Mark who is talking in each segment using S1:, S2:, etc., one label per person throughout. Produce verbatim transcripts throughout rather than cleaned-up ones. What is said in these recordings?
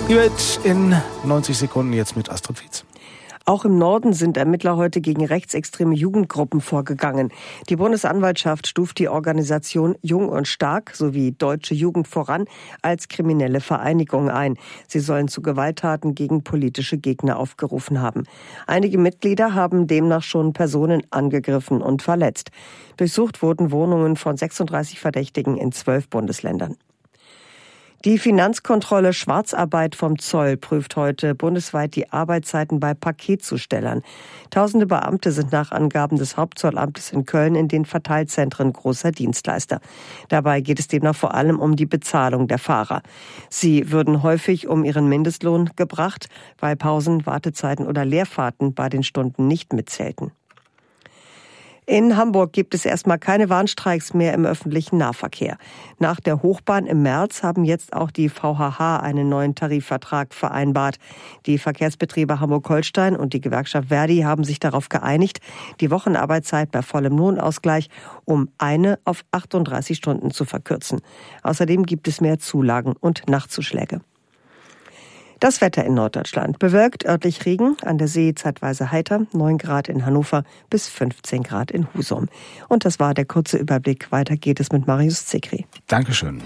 S1: Die Welt in neunzig Sekunden jetzt mit Astrid Fietz.
S2: Auch im Norden sind Ermittler heute gegen rechtsextreme Jugendgruppen vorgegangen. Die Bundesanwaltschaft stuft die Organisation Jung und Stark sowie Deutsche Jugend voran als kriminelle Vereinigung ein. Sie sollen zu Gewalttaten gegen politische Gegner aufgerufen haben. Einige Mitglieder haben demnach schon Personen angegriffen und verletzt. Durchsucht wurden Wohnungen von sechsunddreißig Verdächtigen in zwölf Bundesländern. Die Finanzkontrolle Schwarzarbeit vom Zoll prüft heute bundesweit die Arbeitszeiten bei Paketzustellern. Tausende Beamte sind nach Angaben des Hauptzollamtes in Köln in den Verteilzentren großer Dienstleister. Dabei geht es demnach vor allem um die Bezahlung der Fahrer. Sie würden häufig um ihren Mindestlohn gebracht, weil Pausen, Wartezeiten oder Leerfahrten bei den Stunden nicht mitzählten. In Hamburg gibt es erstmal keine Warnstreiks mehr im öffentlichen Nahverkehr. Nach der Hochbahn im März haben jetzt auch die V H H einen neuen Tarifvertrag vereinbart. Die Verkehrsbetriebe Hamburg-Holstein und die Gewerkschaft Verdi haben sich darauf geeinigt, die Wochenarbeitszeit bei vollem Lohnausgleich um eine auf achtunddreißig Stunden zu verkürzen. Außerdem gibt es mehr Zulagen und Nachtzuschläge. Das Wetter in Norddeutschland: bewölkt, örtlich Regen, an der See zeitweise heiter, neun Grad in Hannover bis fünfzehn Grad in Husum. Und das war der kurze Überblick. Weiter geht es mit Marius Zekri.
S1: Dankeschön.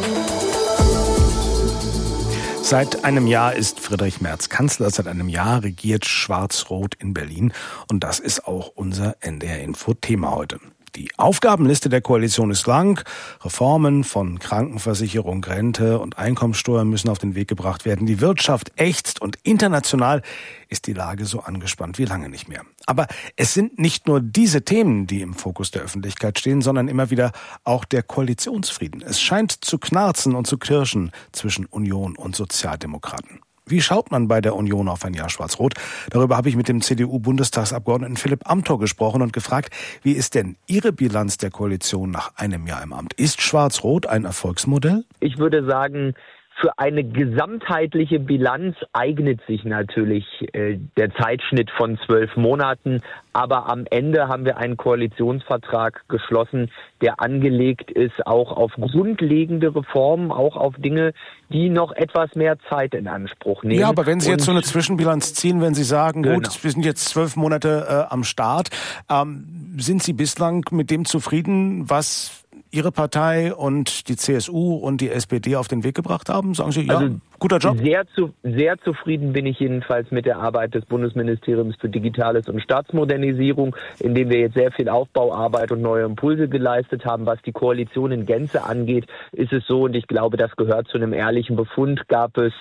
S1: Seit einem Jahr ist Friedrich Merz Kanzler. Seit einem Jahr regiert Schwarz-Rot in Berlin. Und das ist auch unser N D R-Info-Thema heute. Die Aufgabenliste der Koalition ist lang. Reformen von Krankenversicherung, Rente und Einkommensteuer müssen auf den Weg gebracht werden. Die Wirtschaft ächzt und international ist die Lage so angespannt wie lange nicht mehr. Aber es sind nicht nur diese Themen, die im Fokus der Öffentlichkeit stehen, sondern immer wieder auch der Koalitionsfrieden. Es scheint zu knarzen und zu knirschen zwischen Union und Sozialdemokraten. Wie schaut man bei der Union auf ein Jahr Schwarz-Rot? Darüber habe ich mit dem C D U-Bundestagsabgeordneten Philipp Amthor gesprochen und gefragt, wie ist denn Ihre Bilanz der Koalition nach einem Jahr im Amt? Ist Schwarz-Rot ein Erfolgsmodell?
S3: Ich würde sagen, für eine gesamtheitliche Bilanz eignet sich natürlich äh, der Zeitschnitt von zwölf Monaten. Aber am Ende haben wir einen Koalitionsvertrag geschlossen, der angelegt ist auch auf grundlegende Reformen, auch auf Dinge, die noch etwas mehr Zeit in Anspruch nehmen.
S1: Ja, aber wenn Sie
S3: Und
S1: jetzt so eine Zwischenbilanz ziehen, wenn Sie sagen,
S3: genau.
S1: gut, wir sind jetzt zwölf Monate äh, am Start, ähm, sind Sie bislang mit dem zufrieden, was Ihre Partei und die C S U und die S P D auf den Weg gebracht haben? Sagen Sie, ja,
S3: also
S1: guter Job?
S3: Sehr, zu, sehr zufrieden bin ich jedenfalls mit der Arbeit des Bundesministeriums für Digitales und Staatsmodernisierung, in dem wir jetzt sehr viel Aufbauarbeit und neue Impulse geleistet haben. Was die Koalition in Gänze angeht, ist es so, und ich glaube, das gehört zu einem ehrlichen Befund, gab es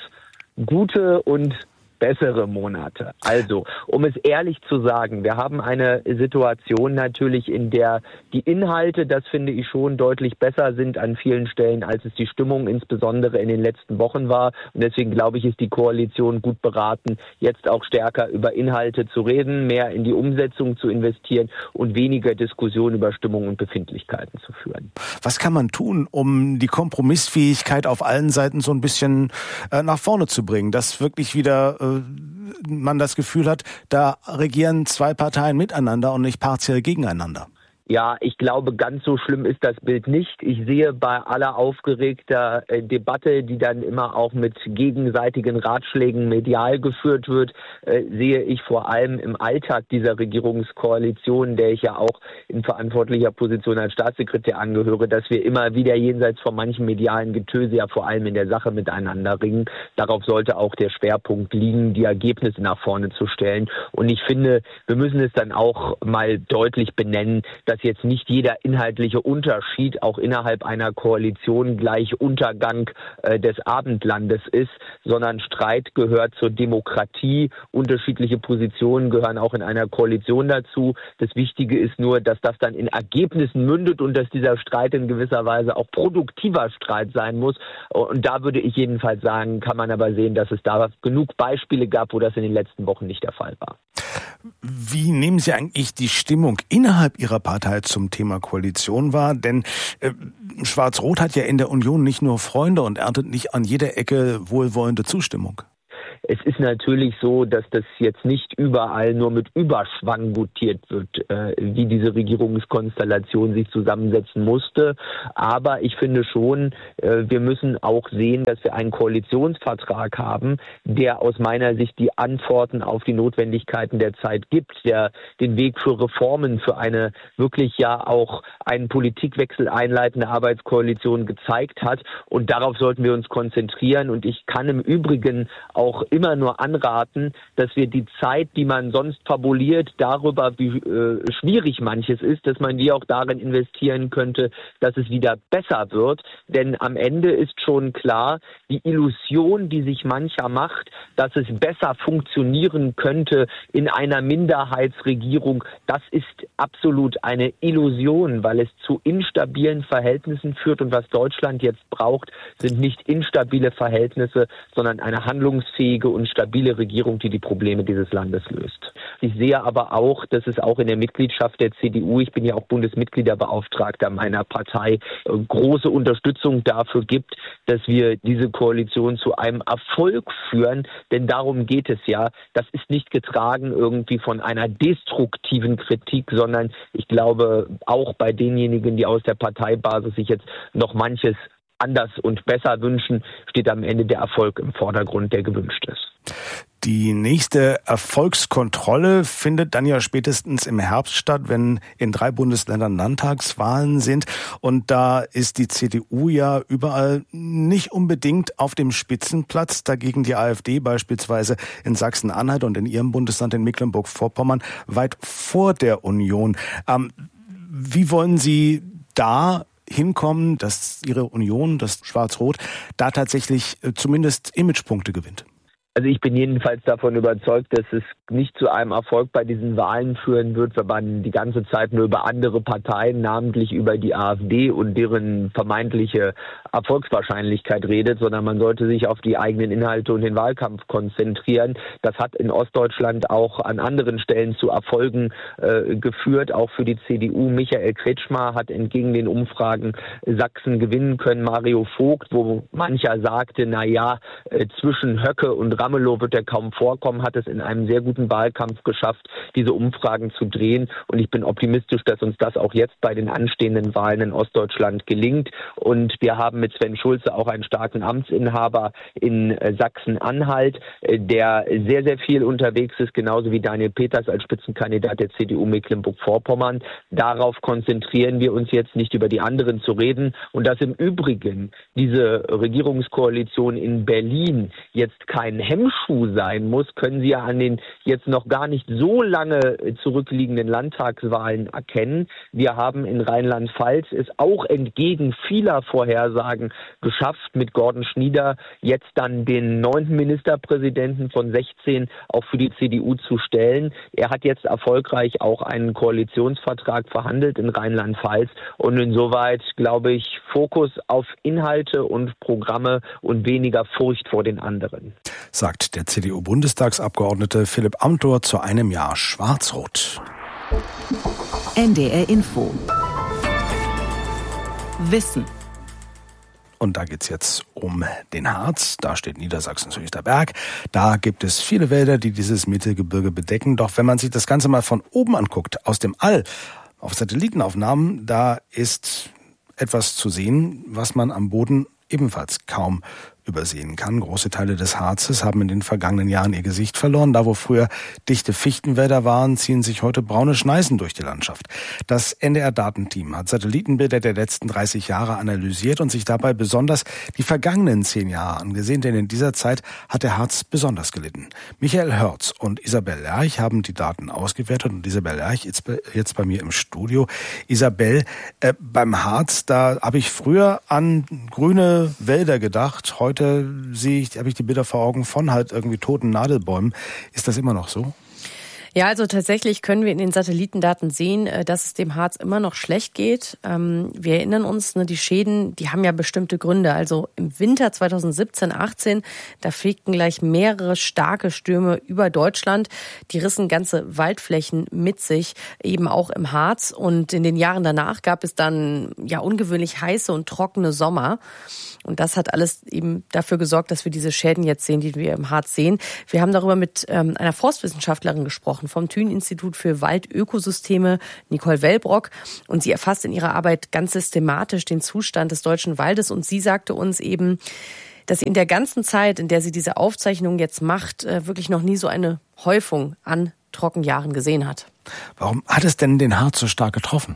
S3: gute und bessere Monate. Also, um es ehrlich zu sagen, wir haben eine Situation natürlich, in der die Inhalte, das finde ich schon, deutlich besser sind an vielen Stellen, als es die Stimmung insbesondere in den letzten Wochen war. Und deswegen glaube ich, ist die Koalition gut beraten, jetzt auch stärker über Inhalte zu reden, mehr in die Umsetzung zu investieren und weniger Diskussion über Stimmung und Befindlichkeiten zu führen.
S1: Was kann man tun, um die Kompromissfähigkeit auf allen Seiten so ein bisschen äh, nach vorne zu bringen, dass wirklich wieder äh, man das Gefühl hat, da regieren zwei Parteien miteinander und nicht partiell gegeneinander?
S3: Ja, ich glaube, ganz so schlimm ist das Bild nicht. Ich sehe bei aller aufgeregter äh, Debatte, die dann immer auch mit gegenseitigen Ratschlägen medial geführt wird, äh, sehe ich vor allem im Alltag dieser Regierungskoalition, der ich ja auch in verantwortlicher Position als Staatssekretär angehöre, dass wir immer wieder jenseits von manchen medialen Getöse ja vor allem in der Sache miteinander ringen. Darauf sollte auch der Schwerpunkt liegen, die Ergebnisse nach vorne zu stellen. Und ich finde, wir müssen es dann auch mal deutlich benennen, dass jetzt nicht jeder inhaltliche Unterschied auch innerhalb einer Koalition gleich Untergang äh, des Abendlandes ist, sondern Streit gehört zur Demokratie. Unterschiedliche Positionen gehören auch in einer Koalition dazu. Das Wichtige ist nur, dass das dann in Ergebnissen mündet und dass dieser Streit in gewisser Weise auch produktiver Streit sein muss. Und da würde ich jedenfalls sagen, kann man aber sehen, dass es da genug Beispiele gab, wo das in den letzten Wochen nicht der Fall war.
S1: Wie nehmen Sie eigentlich die Stimmung innerhalb Ihrer Partei zum Thema Koalition wahr? Denn äh, Schwarz-Rot hat ja in der Union nicht nur Freunde und erntet nicht an jeder Ecke wohlwollende Zustimmung.
S3: es ist natürlich so, dass das jetzt nicht überall nur mit Überschwang gutiert wird, äh, wie diese Regierungskonstellation sich zusammensetzen musste. Aber ich finde schon, äh, wir müssen auch sehen, dass wir einen Koalitionsvertrag haben, der aus meiner Sicht die Antworten auf die Notwendigkeiten der Zeit gibt, der den Weg für Reformen, für eine wirklich ja auch einen Politikwechsel einleitende Arbeitskoalition gezeigt hat. Und darauf sollten wir uns konzentrieren. Und ich kann im Übrigen auch immer nur anraten, dass wir die Zeit, die man sonst fabuliert, darüber, wie äh, schwierig manches ist, dass man die auch darin investieren könnte, dass es wieder besser wird. Denn am Ende ist schon klar, die Illusion, die sich mancher macht, dass es besser funktionieren könnte in einer Minderheitsregierung, das ist absolut eine Illusion, weil es zu instabilen Verhältnissen führt. Und was Deutschland jetzt braucht, sind nicht instabile Verhältnisse, sondern eine handlungsfähige und stabile Regierung, die die Probleme dieses Landes löst. Ich sehe aber auch, dass es auch in der Mitgliedschaft der C D U, ich bin ja auch Bundesmitgliederbeauftragter meiner Partei, große Unterstützung dafür gibt, dass wir diese Koalition zu einem Erfolg führen. Denn darum geht es ja. Das ist nicht getragen irgendwie von einer destruktiven Kritik, sondern ich glaube auch bei denjenigen, die aus der Parteibasis sich jetzt noch manches anders und besser wünschen, steht am Ende der Erfolg im Vordergrund, der gewünscht ist.
S1: Die nächste Erfolgskontrolle findet dann ja spätestens im Herbst statt, wenn in drei Bundesländern Landtagswahlen sind. Und da ist die C D U ja überall nicht unbedingt auf dem Spitzenplatz. Dagegen die AfD beispielsweise in Sachsen-Anhalt und in ihrem Bundesland in Mecklenburg-Vorpommern weit vor der Union. Ähm, wie wollen Sie da hinkommen, dass Ihre Union, das Schwarz-Rot, da tatsächlich äh, zumindest Imagepunkte gewinnt?
S3: Also ich bin jedenfalls davon überzeugt, dass es nicht zu einem Erfolg bei diesen Wahlen führen wird, wenn man die ganze Zeit nur über andere Parteien, namentlich über die AfD und deren vermeintliche Erfolgswahrscheinlichkeit redet, sondern man sollte sich auf die eigenen Inhalte und den Wahlkampf konzentrieren. Das hat in Ostdeutschland auch an anderen Stellen zu Erfolgen äh, geführt, auch für die C D U. Michael Kretschmer hat entgegen den Umfragen Sachsen gewinnen können. Mario Vogt, wo mancher sagte, na ja, äh, zwischen Höcke und Ramelow wird er kaum vorkommen, hat es in einem sehr guten Wahlkampf geschafft, diese Umfragen zu drehen. Und ich bin optimistisch, dass uns das auch jetzt bei den anstehenden Wahlen in Ostdeutschland gelingt. Und wir haben mit Sven Schulze auch einen starken Amtsinhaber in Sachsen-Anhalt, der sehr, sehr viel unterwegs ist, genauso wie Daniel Peters als Spitzenkandidat der C D U Mecklenburg-Vorpommern. Darauf konzentrieren wir uns jetzt, nicht über die anderen zu reden. Und dass im Übrigen diese Regierungskoalition in Berlin jetzt kein Hemmschuh sein muss, können Sie ja an den jetzt noch gar nicht so lange zurückliegenden Landtagswahlen erkennen. Wir haben in Rheinland-Pfalz es auch entgegen vieler Vorhersagen geschafft, mit Gordon Schnieder jetzt dann den neunten Ministerpräsidenten von sechzehn auch für die C D U zu stellen. Er hat jetzt erfolgreich auch einen Koalitionsvertrag verhandelt in Rheinland-Pfalz und insoweit glaube ich Fokus auf Inhalte und Programme und weniger Furcht vor den anderen.
S1: Sagt der C D U-Bundestagsabgeordnete Philipp Amthor zu einem Jahr Schwarz-Rot.
S4: N D R Info. Wissen.
S1: Und da geht's jetzt um den Harz. Da steht Niedersachsens höchster Berg. Da gibt es viele Wälder, die dieses Mittelgebirge bedecken. Doch wenn man sich das Ganze mal von oben anguckt, aus dem All, auf Satellitenaufnahmen, da ist etwas zu sehen, was man am Boden ebenfalls kaum übersehen kann. Große Teile des Harzes haben in den vergangenen Jahren ihr Gesicht verloren. Da, wo früher dichte Fichtenwälder waren, ziehen sich heute braune Schneisen durch die Landschaft. Das N D R-Datenteam hat Satellitenbilder der letzten dreißig Jahre analysiert und sich dabei besonders die vergangenen zehn Jahre angesehen, denn in dieser Zeit hat der Harz besonders gelitten. Michael Hörz und Isabel Lerch haben die Daten ausgewertet und Isabel Lerch jetzt bei, jetzt bei mir im Studio. Isabel, äh, beim Harz, da habe ich früher an grüne Wälder gedacht. Heute Heute sehe ich, habe ich die Bilder vor Augen von halt irgendwie toten Nadelbäumen. Ist das immer noch so?
S5: Ja, also tatsächlich können wir in den Satellitendaten sehen, dass es dem Harz immer noch schlecht geht. Wir erinnern uns, die Schäden, die haben ja bestimmte Gründe. Also im Winter zweitausendsiebzehn achtzehn, da fegten gleich mehrere starke Stürme über Deutschland. Die rissen ganze Waldflächen mit sich, eben auch im Harz. Und in den Jahren danach gab es dann ja ungewöhnlich heiße und trockene Sommer. Und das hat alles eben dafür gesorgt, dass wir diese Schäden jetzt sehen, die wir im Harz sehen. Wir haben darüber mit ähm, einer Forstwissenschaftlerin gesprochen, vom Thünen-Institut für Waldökosysteme, Nicole Wellbrock. Und sie erfasst in ihrer Arbeit ganz systematisch den Zustand des deutschen Waldes. Und sie sagte uns eben, dass sie in der ganzen Zeit, in der sie diese Aufzeichnung jetzt macht, äh, wirklich noch nie so eine Häufung an Trockenjahren gesehen hat.
S1: Warum hat es denn den Harz so stark getroffen?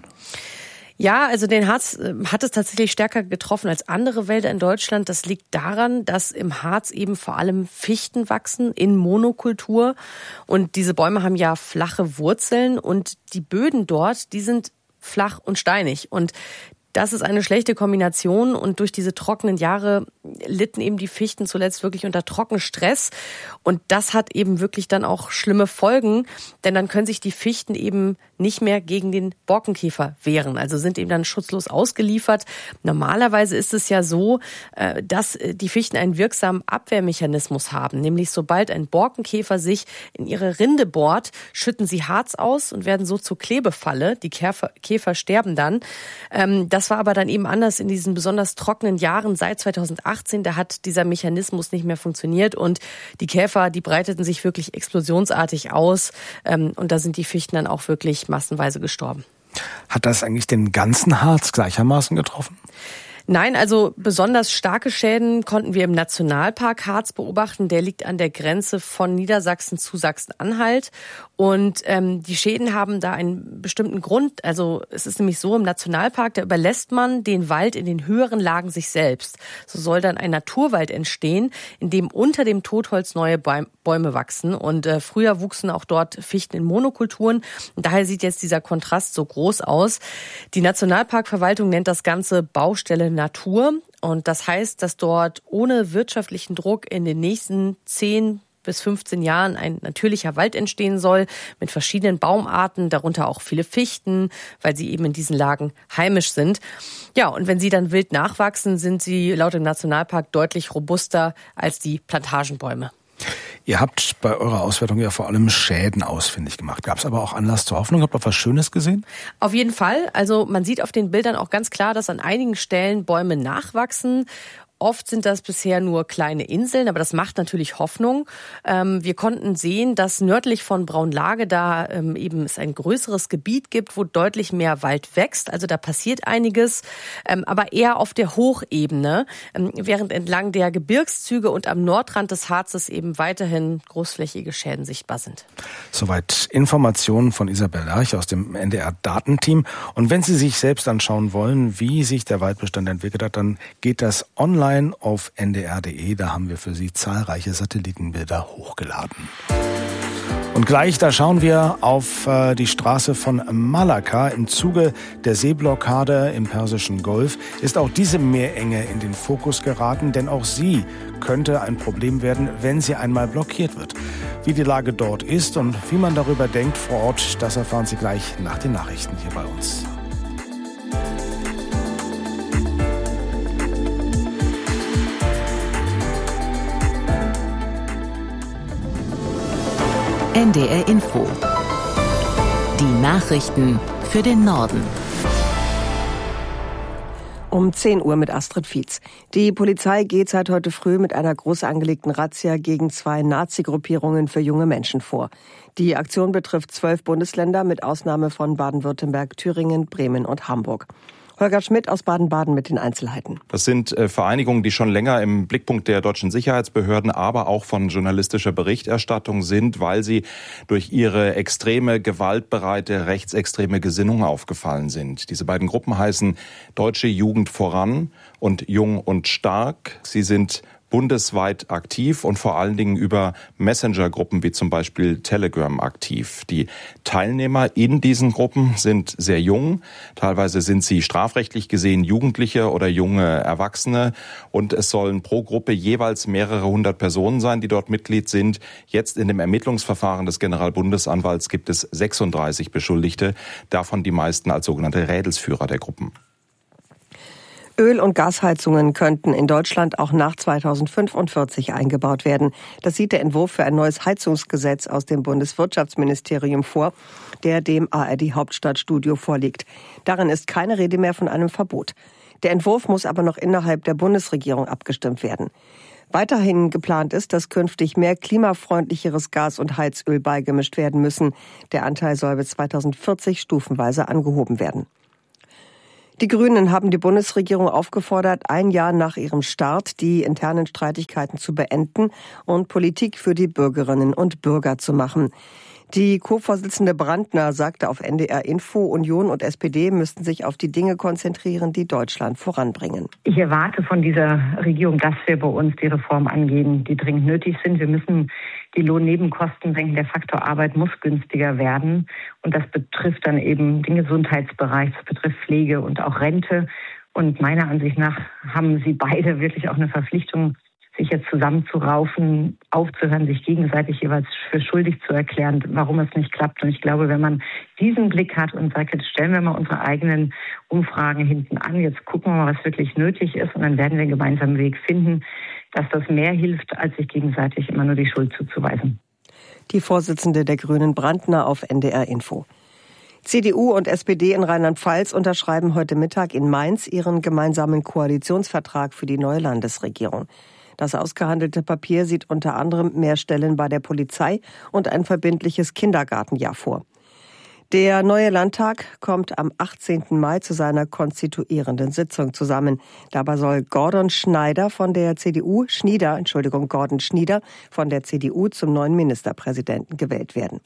S5: Ja, also den Harz hat es tatsächlich stärker getroffen als andere Wälder in Deutschland. Das liegt daran, dass im Harz eben vor allem Fichten wachsen in Monokultur. Und diese Bäume haben ja flache Wurzeln und die Böden dort, die sind flach und steinig. Und das ist eine schlechte Kombination und durch diese trockenen Jahre litten eben die Fichten zuletzt wirklich unter Trockenstress und das hat eben wirklich dann auch schlimme Folgen, denn dann können sich die Fichten eben nicht mehr gegen den Borkenkäfer wehren, also sind eben dann schutzlos ausgeliefert. Normalerweise ist es ja so, dass die Fichten einen wirksamen Abwehrmechanismus haben, nämlich sobald ein Borkenkäfer sich in ihre Rinde bohrt, schütten sie Harz aus und werden so zur Klebefalle. Die Käfer, Käfer sterben dann. Das war aber dann eben anders in diesen besonders trockenen Jahren seit zweitausendachtzehn. Da hat dieser Mechanismus nicht mehr funktioniert und die Käfer, die breiteten sich wirklich explosionsartig aus und da sind die Fichten dann auch wirklich massenweise gestorben.
S1: Hat das eigentlich den ganzen Harz gleichermaßen getroffen?
S5: Nein, also besonders starke Schäden konnten wir im Nationalpark Harz beobachten. Der liegt an der Grenze von Niedersachsen zu Sachsen-Anhalt. Und ähm, die Schäden haben da einen bestimmten Grund. Also es ist nämlich so, im Nationalpark, da überlässt man den Wald in den höheren Lagen sich selbst. So soll dann ein Naturwald entstehen, in dem unter dem Totholz neue Bäume wachsen. Und äh, früher wuchsen auch dort Fichten in Monokulturen. Und daher sieht jetzt dieser Kontrast so groß aus. Die Nationalparkverwaltung nennt das Ganze Baustelle Natur. Und das heißt, dass dort ohne wirtschaftlichen Druck in den nächsten zehn bis fünfzehn Jahren ein natürlicher Wald entstehen soll mit verschiedenen Baumarten, darunter auch viele Fichten, weil sie eben in diesen Lagen heimisch sind. Ja, und wenn sie dann wild nachwachsen, sind sie laut dem Nationalpark deutlich robuster als die Plantagenbäume.
S1: Ihr habt bei eurer Auswertung ja vor allem Schäden ausfindig gemacht. Gab es aber auch Anlass zur Hoffnung? Habt ihr was Schönes gesehen?
S5: Auf jeden Fall. Also man sieht auf den Bildern auch ganz klar, dass an einigen Stellen Bäume nachwachsen. Oft sind das bisher nur kleine Inseln, aber das macht natürlich Hoffnung. Ähm, wir konnten sehen, dass nördlich von Braunlage da ähm, eben es ein größeres Gebiet gibt, wo deutlich mehr Wald wächst. Also da passiert einiges, ähm, aber eher auf der Hochebene, ähm, während entlang der Gebirgszüge und am Nordrand des Harzes eben weiterhin großflächige Schäden sichtbar sind.
S1: Soweit Informationen von Isabel Lerch aus dem N D R-Datenteam. Und wenn Sie sich selbst anschauen wollen, wie sich der Waldbestand entwickelt hat, dann geht das online auf N D R Punkt D E. Da haben wir für Sie zahlreiche Satellitenbilder hochgeladen. Und gleich, da schauen wir auf äh, die Straße von Malakka. Im Zuge der Seeblockade im Persischen Golf ist auch diese Meerenge in den Fokus geraten, denn auch sie könnte ein Problem werden, wenn sie einmal blockiert wird. Wie die Lage dort ist und wie man darüber denkt vor Ort, das erfahren Sie gleich nach den Nachrichten hier bei uns.
S4: N D R Info. Die Nachrichten für den Norden.
S2: Um zehn Uhr mit Astrid Fietz. Die Polizei geht seit heute früh mit einer groß angelegten Razzia gegen zwei Nazi-Gruppierungen für junge Menschen vor. Die Aktion betrifft zwölf Bundesländer mit Ausnahme von Baden-Württemberg, Thüringen, Bremen und Hamburg. Holger Schmidt aus Baden-Baden mit den Einzelheiten.
S6: Das sind äh, Vereinigungen, die schon länger im Blickpunkt der deutschen Sicherheitsbehörden, aber auch von journalistischer Berichterstattung sind, weil sie durch ihre extreme, gewaltbereite, rechtsextreme Gesinnung aufgefallen sind. Diese beiden Gruppen heißen Deutsche Jugend voran und Jung und Stark. Sie sind bundesweit aktiv und vor allen Dingen über Messenger-Gruppen wie zum Beispiel Telegram aktiv. Die Teilnehmer in diesen Gruppen sind sehr jung. Teilweise sind sie strafrechtlich gesehen Jugendliche oder junge Erwachsene. Und es sollen pro Gruppe jeweils mehrere hundert Personen sein, die dort Mitglied sind. Jetzt in dem Ermittlungsverfahren des Generalbundesanwalts gibt es sechsunddreißig Beschuldigte, davon die meisten als sogenannte Rädelsführer der Gruppen.
S2: Öl- und Gasheizungen könnten in Deutschland auch nach zweitausendfünfundvierzig eingebaut werden. Das sieht der Entwurf für ein neues Heizungsgesetz aus dem Bundeswirtschaftsministerium vor, der dem A R D-Hauptstadtstudio vorliegt. Darin ist keine Rede mehr von einem Verbot. Der Entwurf muss aber noch innerhalb der Bundesregierung abgestimmt werden. Weiterhin geplant ist, dass künftig mehr klimafreundlicheres Gas und Heizöl beigemischt werden müssen. Der Anteil soll bis zweitausendvierzig stufenweise angehoben werden. Die Grünen haben die Bundesregierung aufgefordert, ein Jahr nach ihrem Start die internen Streitigkeiten zu beenden und Politik für die Bürgerinnen und Bürger zu machen. Die Co-Vorsitzende Brandner sagte auf N D R Info, Union und S P D müssten sich auf die Dinge konzentrieren, die Deutschland voranbringen.
S7: Ich erwarte von dieser Regierung, dass wir bei uns die Reformen angehen, die dringend nötig sind. Wir müssen die Lohnnebenkosten senken. Der Faktor Arbeit muss günstiger werden. Und das betrifft dann eben den Gesundheitsbereich, das betrifft Pflege und auch Rente. Und meiner Ansicht nach haben sie beide wirklich auch eine Verpflichtung, sich jetzt zusammenzuraufen, aufzuhören, sich gegenseitig jeweils für schuldig zu erklären, warum es nicht klappt. Und ich glaube, wenn man diesen Blick hat und sagt, jetzt stellen wir mal unsere eigenen Umfragen hinten an, jetzt gucken wir mal, was wirklich nötig ist, und dann werden wir einen gemeinsamen Weg finden, dass das mehr hilft, als sich gegenseitig immer nur die Schuld zuzuweisen.
S2: Die Vorsitzende der Grünen Brandner auf N D R Info. C D U und S P D in Rheinland-Pfalz unterschreiben heute Mittag in Mainz ihren gemeinsamen Koalitionsvertrag für die neue Landesregierung. Das ausgehandelte Papier sieht unter anderem mehr Stellen bei der Polizei und ein verbindliches Kindergartenjahr vor. Der neue Landtag kommt am achtzehnten Mai zu seiner konstituierenden Sitzung zusammen. Dabei soll Gordon Schneider von der C D U, Schnieder, Entschuldigung, Gordon Schnieder von der C D U zum neuen Ministerpräsidenten gewählt werden.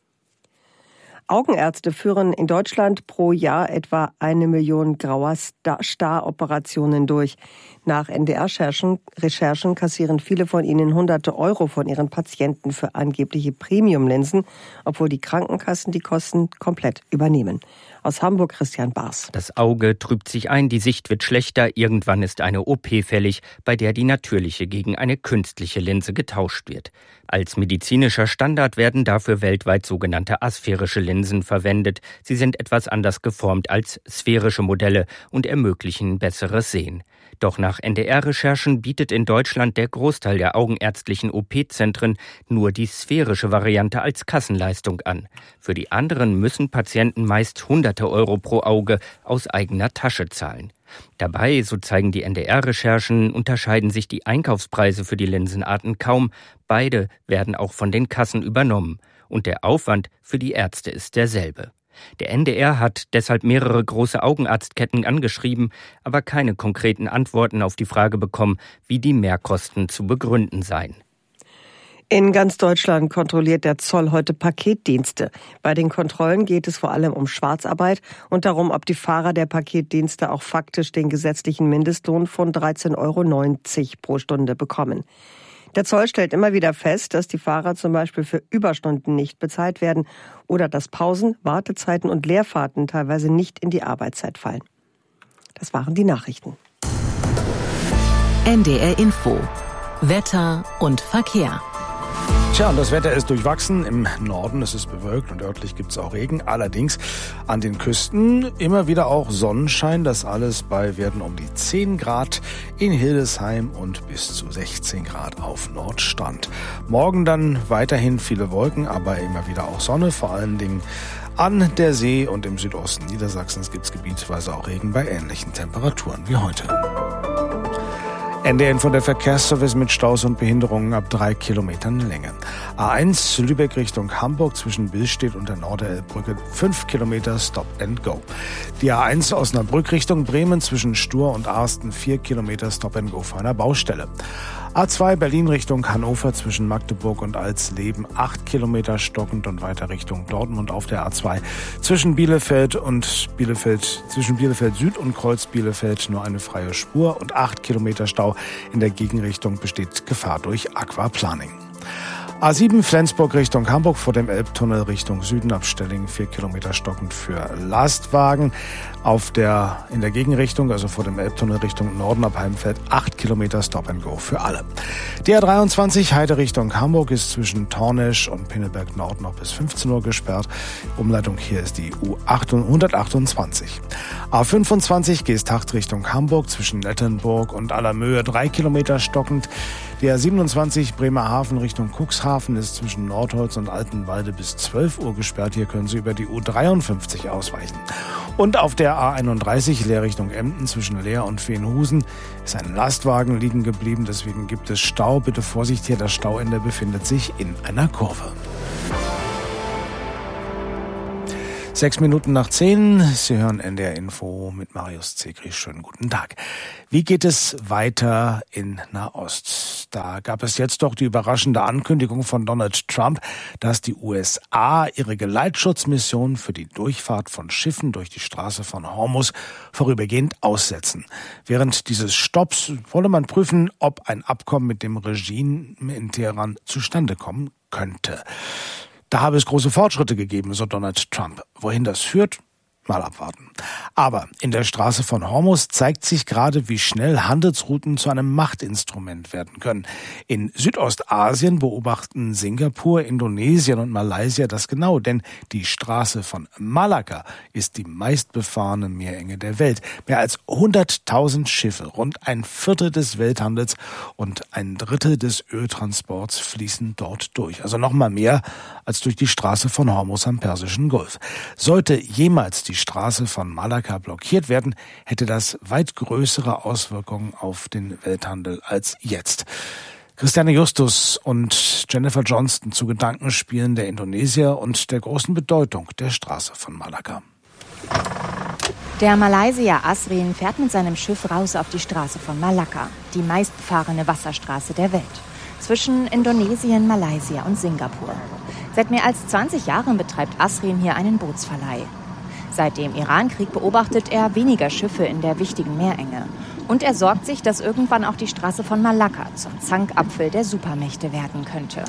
S2: Augenärzte führen in Deutschland pro Jahr etwa eine Million grauer Star-Operationen durch. Nach N D R-Recherchen Recherchen kassieren viele von ihnen hunderte Euro von ihren Patienten für angebliche Premium-Linsen, obwohl die Krankenkassen die Kosten komplett übernehmen. Aus Hamburg Christian Baas.
S8: Das Auge trübt sich ein, die Sicht wird schlechter, irgendwann ist eine O P fällig, bei der die natürliche gegen eine künstliche Linse getauscht wird. Als medizinischer Standard werden dafür weltweit sogenannte asphärische Linsen verwendet. Sie sind etwas anders geformt als sphärische Modelle und ermöglichen besseres Sehen. Doch nach N D R-Recherchen bietet in Deutschland der Großteil der augenärztlichen O P-Zentren nur die sphärische Variante als Kassenleistung an. Für die anderen müssen Patienten meist hunderte Euro pro Auge aus eigener Tasche zahlen. Dabei, so zeigen die N D R-Recherchen, unterscheiden sich die Einkaufspreise für die Linsenarten kaum. Beide werden auch von den Kassen übernommen. Und der Aufwand für die Ärzte ist derselbe. Der N D R hat deshalb mehrere große Augenarztketten angeschrieben, aber keine konkreten Antworten auf die Frage bekommen, wie die Mehrkosten zu begründen seien.
S2: In ganz Deutschland kontrolliert der Zoll heute Paketdienste. Bei den Kontrollen geht es vor allem um Schwarzarbeit und darum, ob die Fahrer der Paketdienste auch faktisch den gesetzlichen Mindestlohn von dreizehn Euro neunzig pro Stunde bekommen. Der Zoll stellt immer wieder fest, dass die Fahrer zum Beispiel für Überstunden nicht bezahlt werden oder dass Pausen, Wartezeiten und Leerfahrten teilweise nicht in die Arbeitszeit fallen. Das waren die Nachrichten.
S4: N D R Info. Wetter und Verkehr.
S1: Tja, und das Wetter ist durchwachsen. Im Norden ist es bewölkt und örtlich gibt es auch Regen. Allerdings an den Küsten immer wieder auch Sonnenschein. Das alles bei Werten um die zehn Grad in Hildesheim und bis zu sechzehn Grad auf Nordstrand. Morgen dann weiterhin viele Wolken, aber immer wieder auch Sonne, vor allen Dingen an der See und im Südosten Niedersachsens gibt es gebietsweise auch Regen bei ähnlichen Temperaturen wie heute. N D R Info, der Verkehrsservice mit Staus und Behinderungen ab drei Kilometern Länge. A eins Lübeck Richtung Hamburg zwischen Billstedt und der Norderelbbrücke fünf Kilometer Stop and Go. Die A eins Osnabrück Richtung Bremen zwischen Stur und Arsten vier Kilometer Stop and Go vor einer Baustelle. A zwei Berlin Richtung Hannover zwischen Magdeburg und Alsleben acht Kilometer stockend und weiter Richtung Dortmund auf der A zwei. Zwischen Bielefeld und Bielefeld, zwischen Bielefeld Süd und Kreuz Bielefeld nur eine freie Spur und acht Kilometer Stau. In der Gegenrichtung besteht Gefahr durch Aquaplaning. A sieben Flensburg Richtung Hamburg vor dem Elbtunnel Richtung Süden ab Stellingen vier Kilometer stockend für Lastwagen. Auf der, in der Gegenrichtung, also vor dem Elbtunnel Richtung Norden ab Heimfeld acht Kilometer Stop and Go für alle. Die A dreiundzwanzig Heide Richtung Hamburg ist zwischen Tornesch und Pinneberg Nord noch bis fünfzehn Uhr gesperrt. Umleitung hier ist die U hundertachtundzwanzig. A fünfundzwanzig Geesthacht Richtung Hamburg zwischen Nettenburg und Allermöhe drei Kilometer stockend. Die A siebenundzwanzig Bremerhaven Richtung Cuxhaven ist zwischen Nordholz und Altenwalde bis zwölf Uhr gesperrt. Hier können Sie über die U dreiundfünfzig ausweichen. Und auf der A einunddreißig Leer Richtung Emden zwischen Leer und Veenhusen ist ein Lastwagen liegen geblieben. Deswegen gibt es Stau. Bitte Vorsicht hier, das Stauende befindet sich in einer Kurve. Sechs Minuten nach zehn. Sie hören N D R Info mit Marius Zekri. Schönen guten Tag. Wie geht es weiter in Nahost? Da gab es jetzt doch die überraschende Ankündigung von Donald Trump, dass die U S A ihre Geleitschutzmission für die Durchfahrt von Schiffen durch die Straße von Hormuz vorübergehend aussetzen. Während dieses Stopps wolle man prüfen, ob ein Abkommen mit dem Regime in Teheran zustande kommen könnte. Da habe es große Fortschritte gegeben, so Donald Trump. Wohin das führt? Mal abwarten. Aber in der Straße von Hormuz zeigt sich gerade, wie schnell Handelsrouten zu einem Machtinstrument werden können. In Südostasien beobachten Singapur, Indonesien und Malaysia das genau, denn die Straße von Malakka ist die meistbefahrene Meerenge der Welt. Mehr als hunderttausend Schiffe, rund ein Viertel des Welthandels und ein Drittel des Öltransports fließen dort durch. Also noch mal mehr als durch die Straße von Hormuz am Persischen Golf. Sollte jemals die Die Straße von Malakka blockiert werden, hätte das weit größere Auswirkungen auf den Welthandel als jetzt. Christiane Justus und Jennifer Johnston zu Gedankenspielen der Indonesier und der großen Bedeutung der Straße von Malakka.
S9: Der Malaysier Asrin fährt mit seinem Schiff raus auf die Straße von Malakka, die meistbefahrene Wasserstraße der Welt, zwischen Indonesien, Malaysia und Singapur. Seit mehr als zwanzig Jahren betreibt Asrin hier einen Bootsverleih. Seit dem Irankrieg beobachtet er weniger Schiffe in der wichtigen Meerenge. Und er sorgt sich, dass irgendwann auch die Straße von Malakka zum Zankapfel der Supermächte werden könnte.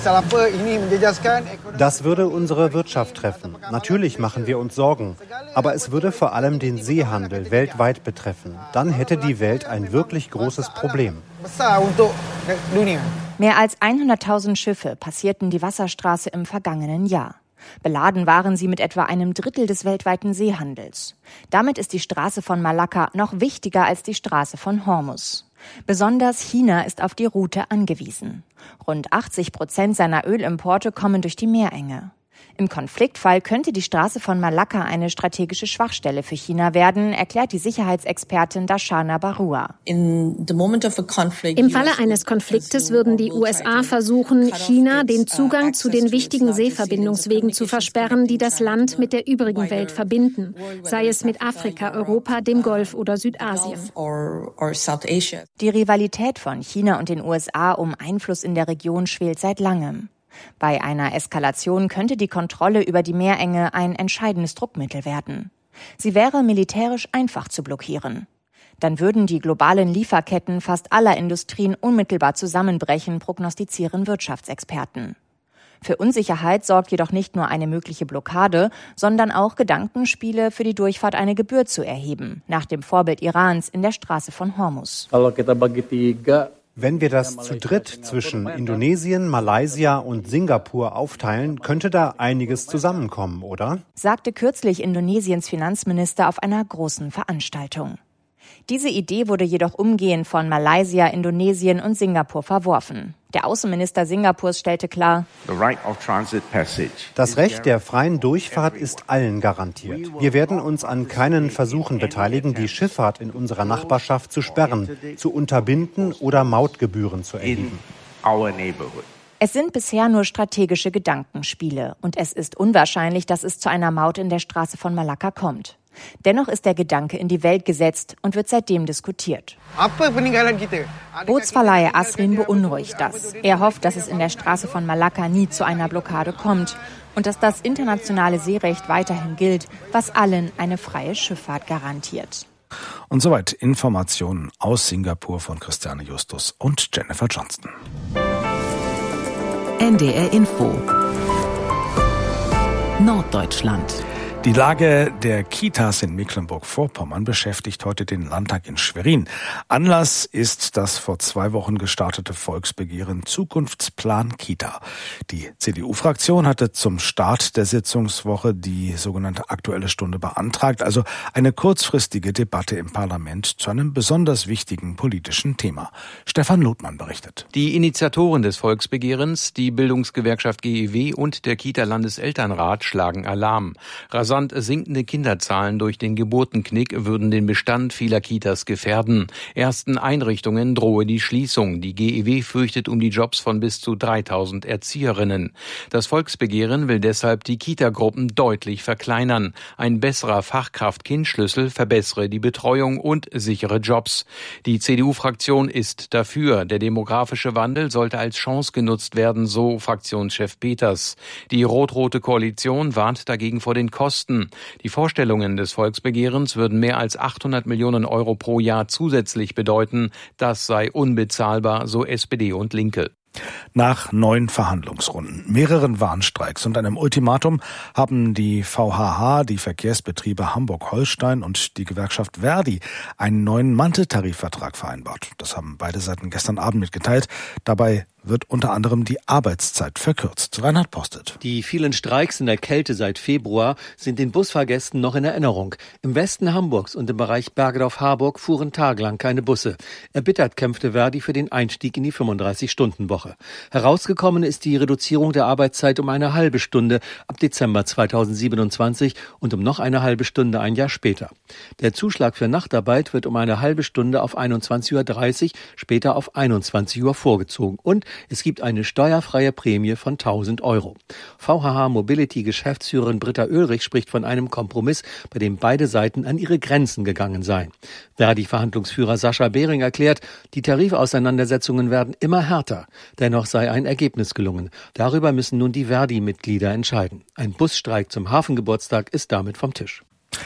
S10: Das würde unsere Wirtschaft treffen. Natürlich machen wir uns Sorgen. Aber es würde vor allem den Seehandel weltweit betreffen. Dann hätte die Welt ein wirklich großes Problem.
S9: Mehr als hunderttausend Schiffe passierten die Wasserstraße im vergangenen Jahr. Beladen waren sie mit etwa einem Drittel des weltweiten Seehandels. Damit ist die Straße von Malakka noch wichtiger als die Straße von Hormuz. Besonders China ist auf die Route angewiesen. Rund achtzig Prozent seiner Ölimporte kommen durch die Meerenge. Im Konfliktfall könnte die Straße von Malakka eine strategische Schwachstelle für China werden, erklärt die Sicherheitsexpertin Darshana Barua.
S11: Im Falle eines Konfliktes würden die U S A versuchen, China den Zugang zu den wichtigen Seeverbindungswegen zu versperren, die das Land mit der übrigen Welt verbinden, sei es mit Afrika, Europa, dem Golf oder Südasien.
S9: Die Rivalität von China und den U S A um Einfluss in der Region schwelt seit langem. Bei einer Eskalation könnte die Kontrolle über die Meerenge ein entscheidendes Druckmittel werden. Sie wäre militärisch einfach zu blockieren. Dann würden die globalen Lieferketten fast aller Industrien unmittelbar zusammenbrechen, prognostizieren Wirtschaftsexperten. Für Unsicherheit sorgt jedoch nicht nur eine mögliche Blockade, sondern auch Gedankenspiele, für die Durchfahrt eine Gebühr zu erheben, nach dem Vorbild Irans in der Straße von Hormuz.
S10: Wenn wir das zu dritt zwischen Indonesien, Malaysia und Singapur aufteilen, könnte da einiges zusammenkommen, oder?
S9: Sagte kürzlich Indonesiens Finanzminister auf einer großen Veranstaltung. Diese Idee wurde jedoch umgehend von Malaysia, Indonesien und Singapur verworfen. Der Außenminister Singapurs stellte klar:
S10: Das Recht der freien Durchfahrt ist allen garantiert. Wir werden uns an keinen Versuchen beteiligen, die Schifffahrt in unserer Nachbarschaft zu sperren, zu unterbinden oder Mautgebühren zu erheben.
S9: Es sind bisher nur strategische Gedankenspiele und es ist unwahrscheinlich, dass es zu einer Maut in der Straße von Malakka kommt. Dennoch ist der Gedanke in die Welt gesetzt und wird seitdem diskutiert. Bootsverleiher Asrin beunruhigt das. Er hofft, dass es in der Straße von Malakka nie zu einer Blockade kommt und dass das internationale Seerecht weiterhin gilt, was allen eine freie Schifffahrt garantiert.
S1: Und soweit Informationen aus Singapur von Christiane Justus und Jennifer Johnston.
S4: N D R Info Norddeutschland.
S1: Die Lage der Kitas in Mecklenburg-Vorpommern beschäftigt heute den Landtag in Schwerin. Anlass ist das vor zwei Wochen gestartete Volksbegehren Zukunftsplan Kita. Die C D U-Fraktion hatte zum Start der Sitzungswoche die sogenannte Aktuelle Stunde beantragt, also eine kurzfristige Debatte im Parlament zu einem besonders wichtigen politischen Thema. Stefan Ludmann berichtet.
S12: Die Initiatoren des Volksbegehrens, die Bildungsgewerkschaft G E W und der Kita-Landeselternrat schlagen Alarm. Rasant sinkende Kinderzahlen durch den Geburtenknick würden den Bestand vieler Kitas gefährden. Ersten Einrichtungen drohe die Schließung. Die G E W fürchtet um die Jobs von bis zu dreitausend Erzieherinnen. Das Volksbegehren will deshalb die Kitagruppen deutlich verkleinern. Ein besserer Fachkraft-Kind-Schlüssel verbessere die Betreuung und sichere Jobs. Die C D U-Fraktion ist dafür. Der demografische Wandel sollte als Chance genutzt werden, so Fraktionschef Peters. Die rot-rote Koalition warnt dagegen vor den Kosten. Die Vorstellungen des Volksbegehrens würden mehr als achthundert Millionen Euro pro Jahr zusätzlich bedeuten. Das sei unbezahlbar, so S P D und Linke.
S1: Nach neun Verhandlungsrunden, mehreren Warnstreiks und einem Ultimatum haben die V H H, die Verkehrsbetriebe Hamburg-Holstein und die Gewerkschaft Verdi einen neuen Manteltarifvertrag vereinbart. Das haben beide Seiten gestern Abend mitgeteilt. Dabei wird unter anderem die Arbeitszeit verkürzt. Reinhard Postet.
S13: Die vielen Streiks in der Kälte seit Februar sind den Busfahrgästen noch in Erinnerung. Im Westen Hamburgs und im Bereich Bergedorf-Harburg fuhren tagelang keine Busse. Erbittert kämpfte Verdi für den Einstieg in die fünfunddreißig-Stunden-Woche. Herausgekommen ist die Reduzierung der Arbeitszeit um eine halbe Stunde ab Dezember zweitausendsiebenundzwanzig und um noch eine halbe Stunde ein Jahr später. Der Zuschlag für Nachtarbeit wird um eine halbe Stunde auf einundzwanzig Uhr dreißig, später auf einundzwanzig Uhr vorgezogen. Und es gibt eine steuerfreie Prämie von tausend Euro. V H H Mobility-Geschäftsführerin Britta Oehlrich spricht von einem Kompromiss, bei dem beide Seiten an ihre Grenzen gegangen seien. Verdi-Verhandlungsführer Sascha Behring erklärt, die Tarifauseinandersetzungen werden immer härter. Dennoch sei ein Ergebnis gelungen. Darüber müssen nun die Verdi-Mitglieder entscheiden. Ein Busstreik zum Hafengeburtstag ist damit vom Tisch.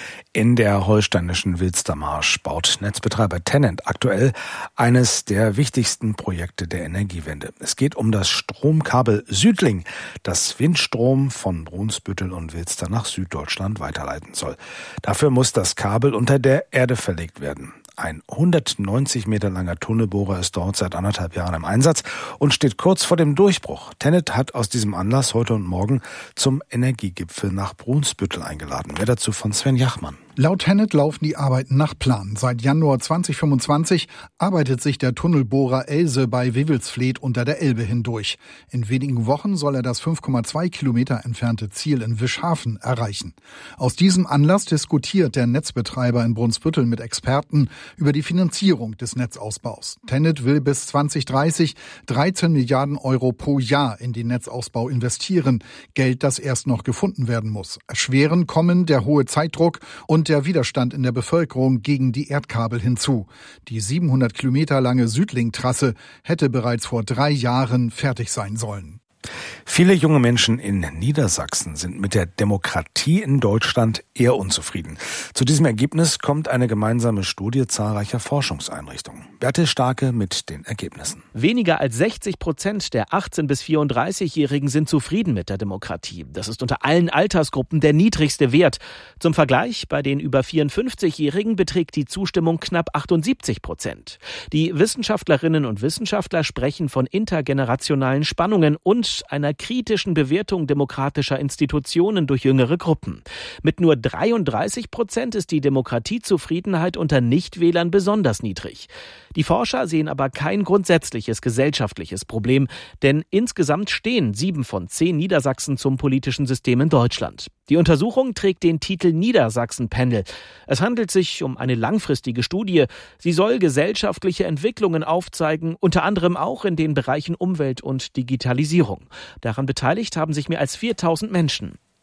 S1: In der holsteinischen Wilstermarsch baut Netzbetreiber Tennant aktuell eines der wichtigsten Projekte der Energiewende. Es geht um das Stromkabel Südling, das Windstrom von Brunsbüttel und Wilster nach Süddeutschland weiterleiten soll. Dafür muss das Kabel unter der Erde verlegt werden. Ein hundertneunzig Meter langer Tunnelbohrer ist dort seit anderthalb Jahren im Einsatz und steht kurz vor dem Durchbruch. Tennant hat aus diesem Anlass heute und morgen zum Energiegipfel nach Brunsbüttel eingeladen. Mehr dazu von Sven Jachmann.
S14: Laut Tennant laufen die Arbeiten nach Plan. Seit Januar zweitausendfünfundzwanzig arbeitet sich der Tunnelbohrer Else bei Wewelsfleth unter der Elbe hindurch. In wenigen Wochen soll er das fünf Komma zwei Kilometer entfernte Ziel in Wischhafen erreichen. Aus diesem Anlass diskutiert der Netzbetreiber in Brunsbüttel mit Experten über die Finanzierung des Netzausbaus. Tennant will bis zweitausenddreißig dreizehn Milliarden Euro pro Jahr in den Netzausbau investieren. Geld, das erst noch gefunden werden muss. Erschweren kommen der hohe Zeitdruck und der Widerstand in der Bevölkerung gegen die Erdkabel hinzu. Die siebenhundert Kilometer lange Südling-Trasse hätte bereits vor drei Jahren fertig sein sollen.
S1: Viele junge Menschen in Niedersachsen sind mit der Demokratie in Deutschland eher unzufrieden. Zu diesem Ergebnis kommt eine gemeinsame Studie zahlreicher Forschungseinrichtungen. Bertil Starke mit den Ergebnissen.
S15: Weniger als sechzig Prozent der achtzehn- bis vierunddreißigjährigen sind zufrieden mit der Demokratie. Das ist unter allen Altersgruppen der niedrigste Wert. Zum Vergleich, bei den über vierundfünfzigjährigen beträgt die Zustimmung knapp achtundsiebzig Prozent. Die Wissenschaftlerinnen und Wissenschaftler sprechen von intergenerationalen Spannungen und einer kritischen Bewertung demokratischer Institutionen durch jüngere Gruppen. Mit nur dreiunddreißig Prozent ist die Demokratiezufriedenheit unter Nichtwählern besonders niedrig. Die Forscher sehen aber kein grundsätzliches gesellschaftliches Problem, denn insgesamt stehen sieben von zehn Niedersachsen zum politischen System in Deutschland. Die Untersuchung trägt den Titel Niedersachsen-Panel. Es handelt sich um eine langfristige Studie. Sie soll gesellschaftliche Entwicklungen aufzeigen, unter anderem auch in den Bereichen Umwelt und Digitalisierung. Daran beteiligt haben sich mehr als viertausend Menschen.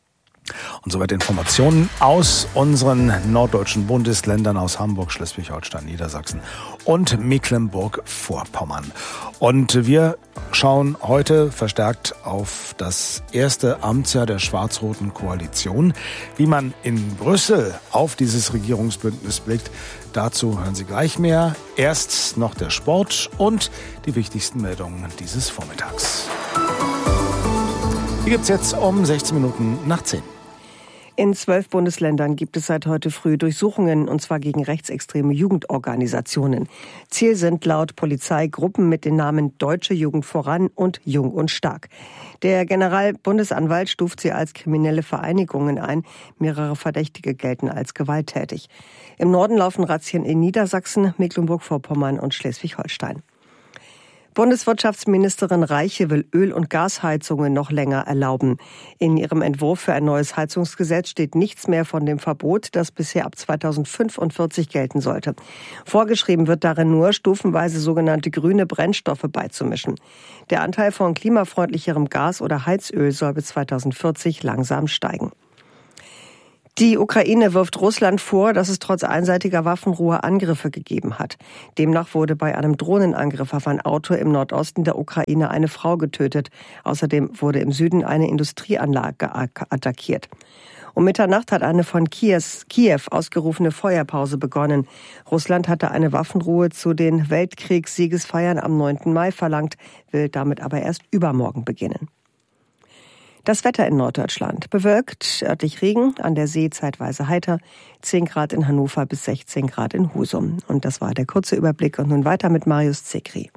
S1: Und soweit Informationen aus unseren norddeutschen Bundesländern, aus Hamburg, Schleswig-Holstein, Niedersachsen und Mecklenburg-Vorpommern. Und wir schauen heute verstärkt auf das erste Amtsjahr der schwarz-roten Koalition. Wie man in Brüssel auf dieses Regierungsbündnis blickt, dazu hören Sie gleich mehr. Erst noch der Sport und die wichtigsten Meldungen dieses Vormittags. Die gibt's jetzt um sechzehn Minuten nach zehn.
S2: In zwölf Bundesländern gibt es seit heute früh Durchsuchungen, und zwar gegen rechtsextreme Jugendorganisationen. Ziel sind laut Polizei Gruppen mit den Namen Deutsche Jugend voran und Jung und Stark. Der Generalbundesanwalt stuft sie als kriminelle Vereinigungen ein. Mehrere Verdächtige gelten als gewalttätig. Im Norden laufen Razzien in Niedersachsen, Mecklenburg-Vorpommern und Schleswig-Holstein. Bundeswirtschaftsministerin Reiche will Öl- und Gasheizungen noch länger erlauben. In ihrem Entwurf für ein neues Heizungsgesetz steht nichts mehr von dem Verbot, das bisher ab zweitausendfünfundvierzig gelten sollte. Vorgeschrieben wird darin nur, stufenweise sogenannte grüne Brennstoffe beizumischen. Der Anteil von klimafreundlicherem Gas oder Heizöl soll bis zweitausendvierzig langsam steigen. Die Ukraine wirft Russland vor, dass es trotz einseitiger Waffenruhe Angriffe gegeben hat. Demnach wurde bei einem Drohnenangriff auf ein Auto im Nordosten der Ukraine eine Frau getötet. Außerdem wurde im Süden eine Industrieanlage attackiert. Um Mitternacht hat eine von Kiew ausgerufene Feuerpause begonnen. Russland hatte eine Waffenruhe zu den Weltkriegssiegesfeiern am neunten Mai verlangt, will damit aber erst übermorgen beginnen. Das Wetter in Norddeutschland: bewölkt, örtlich Regen, an der See zeitweise heiter, zehn Grad in Hannover bis sechzehn Grad in Husum. Und das war der kurze Überblick. Und nun weiter mit Marius Zekri.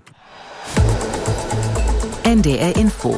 S4: N D R Info.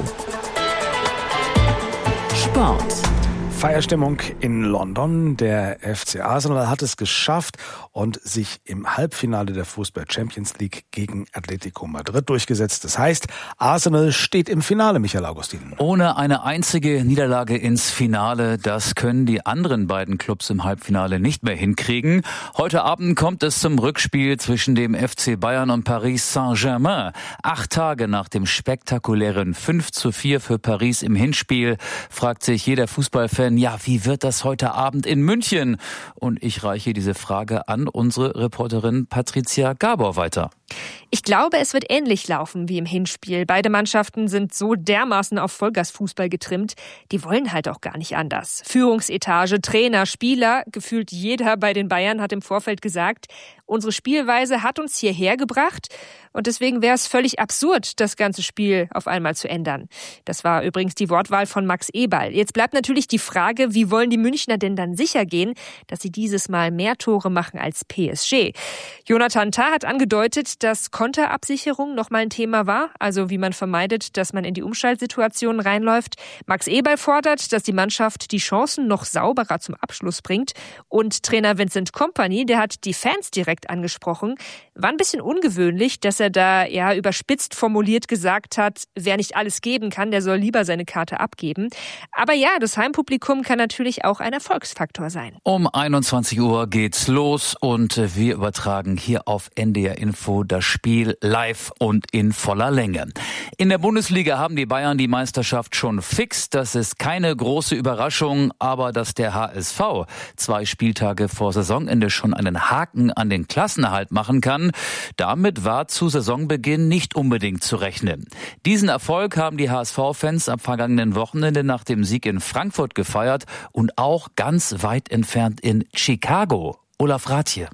S4: Sport.
S1: Feierstimmung in London. Der F C Arsenal hat es geschafft und sich im Halbfinale der Fußball Champions League gegen Atletico Madrid durchgesetzt. Das heißt, Arsenal steht im Finale, Michael Augustin.
S16: Ohne eine einzige Niederlage ins Finale, das können die anderen beiden Clubs im Halbfinale nicht mehr hinkriegen. Heute Abend kommt es zum Rückspiel zwischen dem F C Bayern und Paris Saint-Germain. Acht Tage nach dem spektakulären fünf zu vier für Paris im Hinspiel fragt sich jeder Fußballfan, ja, wie wird das heute Abend in München? Und ich reiche diese Frage an unsere Reporterin Patricia Gabor weiter.
S17: Ich glaube, es wird ähnlich laufen wie im Hinspiel. Beide Mannschaften sind so dermaßen auf Vollgasfußball getrimmt, die wollen halt auch gar nicht anders. Führungsetage, Trainer, Spieler, gefühlt jeder bei den Bayern hat im Vorfeld gesagt, unsere Spielweise hat uns hierher gebracht und deswegen wäre es völlig absurd, das ganze Spiel auf einmal zu ändern. Das war übrigens die Wortwahl von Max Eberl. Jetzt bleibt natürlich die Frage, wie wollen die Münchner denn dann sicher gehen, dass sie dieses Mal mehr Tore machen als P S G? Jonathan Tah hat angedeutet, dass Konterabsicherung nochmal ein Thema war, also wie man vermeidet, dass man in die Umschaltsituationen reinläuft. Max Eberl fordert, dass die Mannschaft die Chancen noch sauberer zum Abschluss bringt. Und Trainer Vincent Kompany, der hat die Fans direkt angesprochen. War ein bisschen ungewöhnlich, dass er da ja überspitzt formuliert gesagt hat, wer nicht alles geben kann, der soll lieber seine Karte abgeben. Aber ja, das Heimpublikum kann natürlich auch ein Erfolgsfaktor sein.
S16: Um einundzwanzig Uhr geht's los und wir übertragen hier auf N D R Info das Spiel live und in voller Länge. In der Bundesliga haben die Bayern die Meisterschaft schon fix. Das ist keine große Überraschung, aber dass der H S V zwei Spieltage vor Saisonende schon einen Haken an den Klassenerhalt machen kann, damit war zu Saisonbeginn nicht unbedingt zu rechnen. Diesen Erfolg haben die H S V-Fans am vergangenen Wochenende nach dem Sieg in Frankfurt gefeiert und auch ganz weit entfernt in Chicago. Olaf Rathje.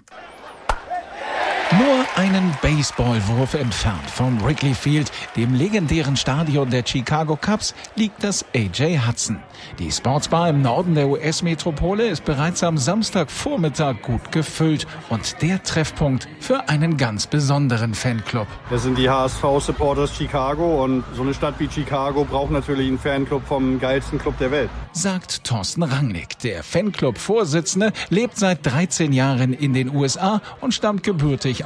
S18: Nur einen Baseballwurf entfernt vom Wrigley Field, dem legendären Stadion der Chicago Cubs, liegt das A J Hudson. Die Sportsbar im Norden der U S-Metropole ist bereits am Samstagvormittag gut gefüllt und der Treffpunkt für einen ganz besonderen Fanclub.
S19: Das sind die H S V-Supporters Chicago und so eine Stadt wie Chicago braucht natürlich einen Fanclub vom geilsten Club der Welt.
S18: Sagt Thorsten Rangnick. Der Fanclub-Vorsitzende lebt seit dreizehn Jahren in den U S A und stammt gebürtig aus Hamburg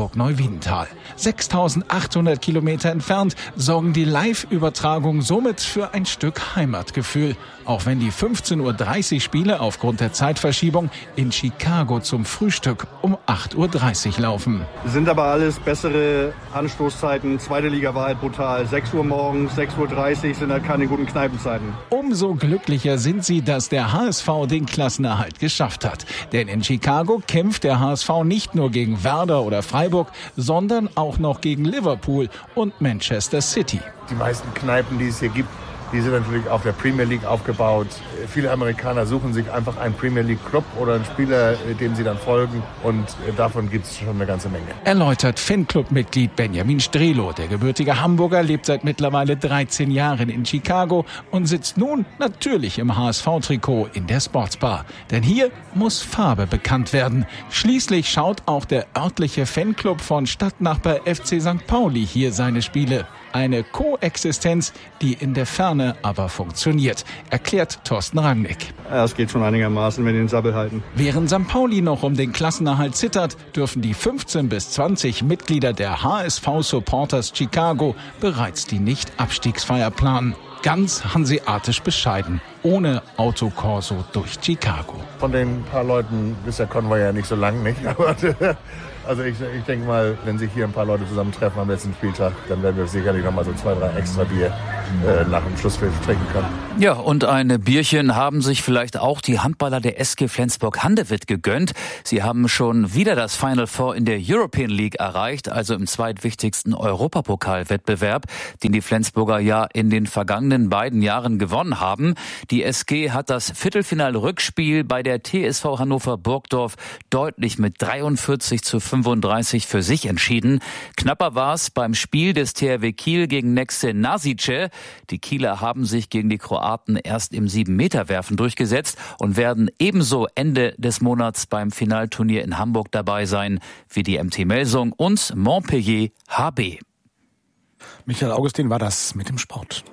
S18: Hamburg-Neuwiedental. sechstausendachthundert Kilometer entfernt sorgen die Live-Übertragungen somit für ein Stück Heimatgefühl. Auch wenn die fünfzehn Uhr dreißig Spiele aufgrund der Zeitverschiebung in Chicago zum Frühstück um acht Uhr dreißig laufen.
S19: Sind aber alles bessere Anstoßzeiten. Zweite Liga war halt brutal. sechs Uhr morgens, sechs Uhr dreißig sind halt keine guten Kneipenzeiten.
S18: Umso glücklicher sind sie, dass der H S V den Klassenerhalt geschafft hat. Denn in Chicago kämpft der H S V nicht nur gegen Werder oder Freiburg, sondern auch noch gegen Liverpool und Manchester City.
S20: Die meisten Kneipen, die es hier gibt, die sind natürlich auf der Premier League aufgebaut. Viele Amerikaner suchen sich einfach einen Premier League Club oder einen Spieler, dem sie dann folgen. Und davon gibt es schon eine ganze Menge.
S18: Erläutert Fanclub-Mitglied Benjamin Strelo. Der gebürtige Hamburger lebt seit mittlerweile dreizehn Jahren in Chicago und sitzt nun natürlich im H S V-Trikot in der Sportsbar. Denn hier muss Farbe bekannt werden. Schließlich schaut auch der örtliche Fanclub von Stadtnachbar F C Sankt Pauli hier seine Spiele. Eine Koexistenz, die in der Ferne aber funktioniert, erklärt Thorsten Rangnick.
S19: Ja, es geht schon einigermaßen, wenn die den Sabbel halten.
S18: Während Sankt Pauli noch um den Klassenerhalt zittert, dürfen die fünfzehn bis zwanzig Mitglieder der H S V-Supporters Chicago bereits die Nicht-Abstiegsfeier planen. Ganz hanseatisch bescheiden, ohne Autokorso durch Chicago.
S20: Von den paar Leuten ist der Konvoi ja nicht so lang, nicht? Aber also ich, ich denke mal, wenn sich hier ein paar Leute zusammentreffen am letzten Spieltag, dann werden wir sicherlich noch mal so zwei, drei extra Bier äh, nach dem Schlusspfiff trinken können.
S16: Ja, und ein Bierchen haben sich vielleicht auch die Handballer der S G Flensburg-Handewitt gegönnt. Sie haben schon wieder das Final Four in der European League erreicht, also im zweitwichtigsten Europapokalwettbewerb, den die Flensburger ja in den vergangenen beiden Jahren gewonnen haben. Die S G hat das Viertelfinal-Rückspiel bei der T S V Hannover Burgdorf deutlich mit dreiundvierzig zu fünfunddreißig für sich entschieden. Knapper war es beim Spiel des T H W Kiel gegen Nexe Nasice. Die Kieler haben sich gegen die Kroaten erst im sieben-Meter-Werfen durchgesetzt und werden ebenso Ende des Monats beim Finalturnier in Hamburg dabei sein wie die M T Melsung und Montpellier H B.
S1: Michael Augustin war das mit dem Sport.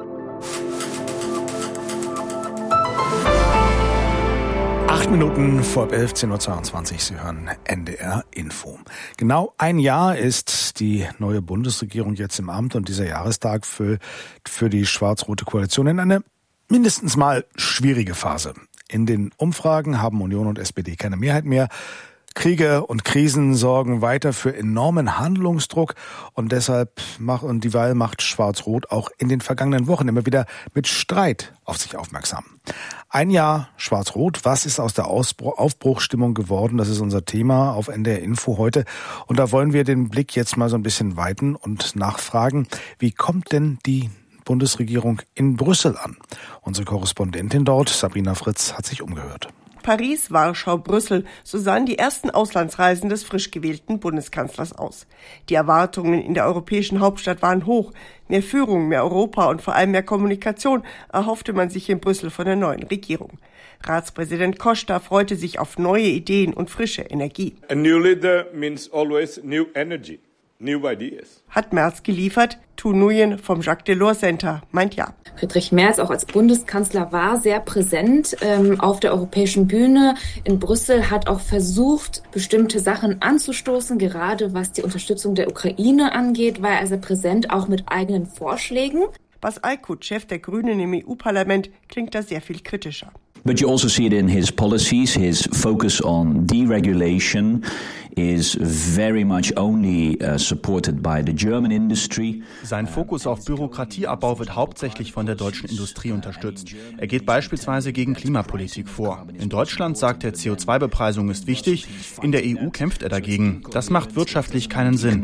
S1: Acht Minuten vor elfzehn Uhr zweiundzwanzig. Sie hören N D R Info. Genau ein Jahr ist die neue Bundesregierung jetzt im Amt und dieser Jahrestag für, für die schwarz-rote Koalition in eine mindestens mal schwierige Phase. In den Umfragen haben Union und S P D keine Mehrheit mehr. Kriege und Krisen sorgen weiter für enormen Handlungsdruck und deshalb macht und die Wahl macht Schwarz-Rot auch in den vergangenen Wochen immer wieder mit Streit auf sich aufmerksam. Ein Jahr Schwarz-Rot, was ist aus der Ausbruch, Aufbruchsstimmung geworden? Das ist unser Thema auf N D R Info heute und da wollen wir den Blick jetzt mal so ein bisschen weiten und nachfragen, wie kommt denn die Bundesregierung in Brüssel an? Unsere Korrespondentin dort, Sabrina Fritz, hat sich umgehört.
S21: Paris, Warschau, Brüssel, so sahen die ersten Auslandsreisen des frisch gewählten Bundeskanzlers aus. Die Erwartungen in der europäischen Hauptstadt waren hoch. Mehr Führung, mehr Europa und vor allem mehr Kommunikation erhoffte man sich in Brüssel von der neuen Regierung. Ratspräsident Costa freute sich auf neue Ideen und frische Energie.
S22: A new leader means always new energy. New ideas.
S21: Hat Merz geliefert? Tu Nguyen vom Jacques Delors Center meint ja.
S23: Friedrich Merz auch als Bundeskanzler war sehr präsent ähm, auf der europäischen Bühne. In Brüssel hat auch versucht, bestimmte Sachen anzustoßen, gerade was die Unterstützung der Ukraine angeht, war er sehr präsent, auch mit eigenen Vorschlägen.
S21: Bas Eickhout, Chef der Grünen im E U-Parlament, klingt da sehr viel kritischer.
S24: But you also see it in his policies. His focus on deregulation is very much only uh, supported by the German industry.
S25: Sein Fokus auf Bürokratieabbau wird hauptsächlich von der deutschen Industrie unterstützt. Er geht beispielsweise gegen Klimapolitik vor. In Deutschland sagt er, C O zwei Bepreisung ist wichtig. In der E U kämpft er dagegen. Das macht wirtschaftlich keinen Sinn.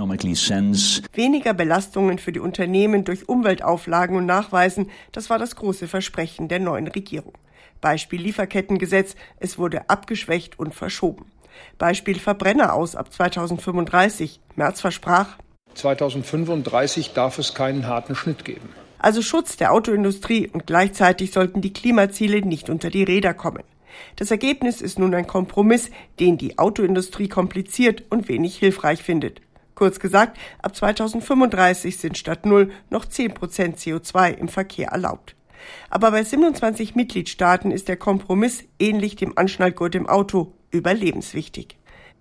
S21: Weniger Belastungen für die Unternehmen durch Umweltauflagen und Nachweisen, das war das große Versprechen der neuen Regierung. Beispiel Lieferkettengesetz, es wurde abgeschwächt und verschoben. Beispiel Verbrenner aus ab zweitausendfünfunddreißig. Merz versprach,
S22: zweitausendfünfunddreißig darf es keinen harten Schnitt geben.
S21: Also Schutz der Autoindustrie und gleichzeitig sollten die Klimaziele nicht unter die Räder kommen. Das Ergebnis ist nun ein Kompromiss, den die Autoindustrie kompliziert und wenig hilfreich findet. Kurz gesagt, ab zweitausendfünfunddreißig sind statt null noch zehn Prozent C O zwei im Verkehr erlaubt. Aber bei siebenundzwanzig Mitgliedstaaten ist der Kompromiss, ähnlich dem Anschnallgurt im Auto, überlebenswichtig.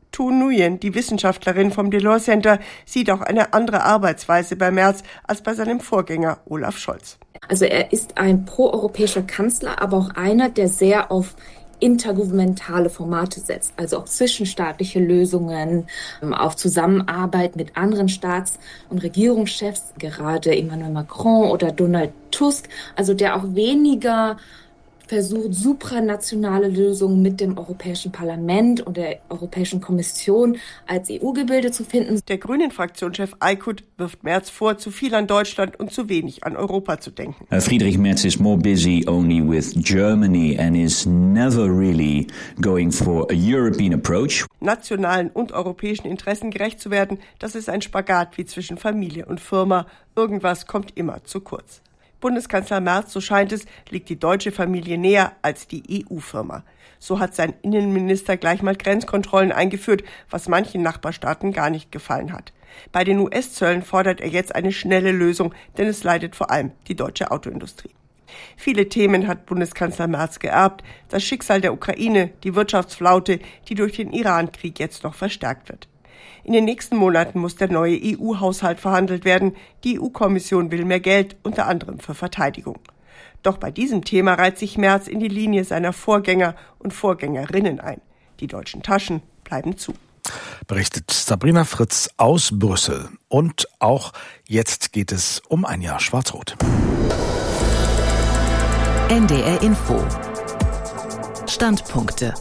S21: Tu Nguyen, die Wissenschaftlerin vom Delors Center, sieht auch eine andere Arbeitsweise bei Merz als bei seinem Vorgänger Olaf Scholz.
S23: Also er ist ein proeuropäischer Kanzler, aber auch einer, der sehr auf intergouvernementale Formate setzt, also auf zwischenstaatliche Lösungen, auf Zusammenarbeit mit anderen Staats- und Regierungschefs, gerade Emmanuel Macron oder Donald Tusk, also der auch weniger versucht, supranationale Lösungen mit dem Europäischen Parlament und der Europäischen Kommission als E U-Gebilde zu finden.
S21: Der Grünen-Fraktionschef Aykut wirft Merz vor, zu viel an Deutschland und zu wenig an Europa zu denken.
S24: Uh, Friedrich Merz is more busy only with Germany and is never really going for a European approach.
S21: Nationalen und europäischen Interessen gerecht zu werden, das ist ein Spagat wie zwischen Familie und Firma. Irgendwas kommt immer zu kurz. Bundeskanzler Merz, so scheint es, liegt die deutsche Familie näher als die E U-Firma. So hat sein Innenminister gleich mal Grenzkontrollen eingeführt, was manchen Nachbarstaaten gar nicht gefallen hat. Bei den U S-Zöllen fordert er jetzt eine schnelle Lösung, denn es leidet vor allem die deutsche Autoindustrie. Viele Themen hat Bundeskanzler Merz geerbt. Das Schicksal der Ukraine, die Wirtschaftsflaute, die durch den Iran-Krieg jetzt noch verstärkt wird. In den nächsten Monaten muss der neue E U-Haushalt verhandelt werden. Die E U-Kommission will mehr Geld, unter anderem für Verteidigung. Doch bei diesem Thema reiht sich Merz in die Linie seiner Vorgänger und Vorgängerinnen ein. Die deutschen Taschen bleiben zu.
S1: Berichtet Sabrina Fritz aus Brüssel. Und auch jetzt geht es um ein Jahr Schwarz-Rot.
S4: N D R Info. Standpunkte.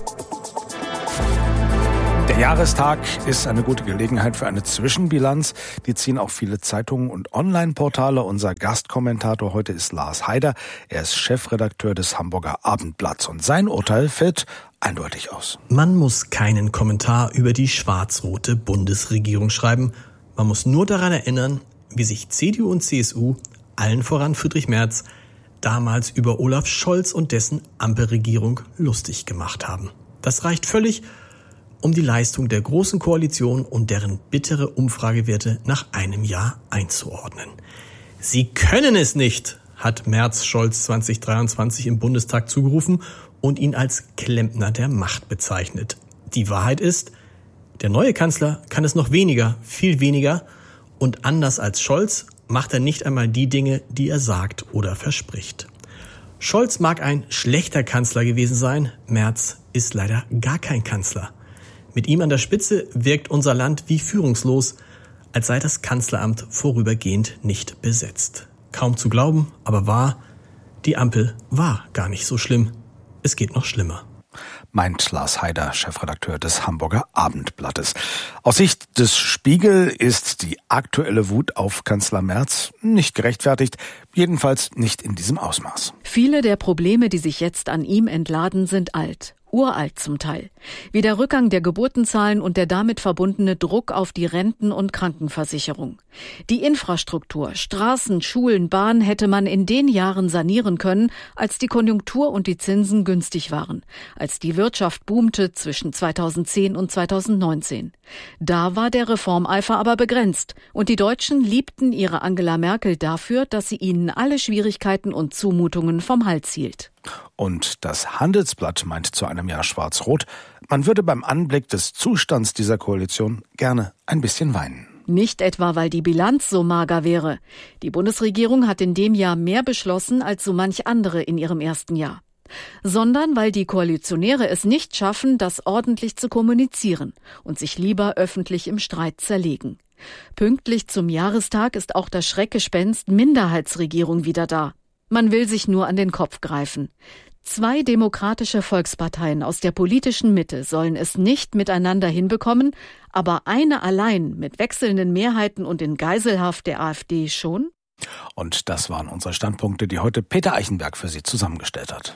S1: Der Jahrestag ist eine gute Gelegenheit für eine Zwischenbilanz. Die ziehen auch viele Zeitungen und Online-Portale. Unser Gastkommentator heute ist Lars Haider. Er ist Chefredakteur des Hamburger Abendblatts und sein Urteil fällt eindeutig aus.
S3: Man muss keinen Kommentar über die schwarz-rote Bundesregierung schreiben. Man muss nur daran erinnern, wie sich C D U und C S U, allen voran Friedrich Merz, damals über Olaf Scholz und dessen Ampelregierung lustig gemacht haben. Das reicht völlig, um die Leistung der Großen Koalition und deren bittere Umfragewerte nach einem Jahr einzuordnen. Sie können es nicht, hat Merz Scholz zwanzig dreiundzwanzig im Bundestag zugerufen und ihn als Klempner der Macht bezeichnet. Die Wahrheit ist, der neue Kanzler kann es noch weniger, viel weniger, und anders als Scholz macht er nicht einmal die Dinge, die er sagt oder verspricht. Scholz mag ein schlechter Kanzler gewesen sein, Merz ist leider gar kein Kanzler. Mit ihm an der Spitze wirkt unser Land wie führungslos, als sei das Kanzleramt vorübergehend nicht besetzt. Kaum zu glauben, aber wahr, die Ampel war gar nicht so schlimm. Es geht noch schlimmer.
S1: Meint Lars Haider, Chefredakteur des Hamburger Abendblattes. Aus Sicht des Spiegel ist die aktuelle Wut auf Kanzler Merz nicht gerechtfertigt, jedenfalls nicht in diesem Ausmaß.
S5: Viele der Probleme, die sich jetzt an ihm entladen, sind alt. Uralt zum Teil. Wie der Rückgang der Geburtenzahlen und der damit verbundene Druck auf die Renten- und Krankenversicherung. Die Infrastruktur, Straßen, Schulen, Bahn hätte man in den Jahren sanieren können, als die Konjunktur und die Zinsen günstig waren, als die Wirtschaft boomte zwischen zweitausendzehn und zweitausendneunzehn. Da war der Reformeifer aber begrenzt und die Deutschen liebten ihre Angela Merkel dafür, dass sie ihnen alle Schwierigkeiten und Zumutungen vom Hals hielt.
S1: Und das Handelsblatt meint zu einem Jahr Schwarz-Rot, man würde beim Anblick des Zustands dieser Koalition gerne ein bisschen weinen.
S5: Nicht etwa, weil die Bilanz so mager wäre. Die Bundesregierung hat in dem Jahr mehr beschlossen als so manch andere in ihrem ersten Jahr. Sondern weil die Koalitionäre es nicht schaffen, das ordentlich zu kommunizieren und sich lieber öffentlich im Streit zerlegen. Pünktlich zum Jahrestag ist auch das Schreckgespenst Minderheitsregierung wieder da. Man will sich nur an den Kopf greifen. Zwei demokratische Volksparteien aus der politischen Mitte sollen es nicht miteinander hinbekommen, aber eine allein mit wechselnden Mehrheiten und in Geiselhaft der AfD schon?
S1: Und das waren unsere Standpunkte, die heute Peter Eichenberg für Sie zusammengestellt hat.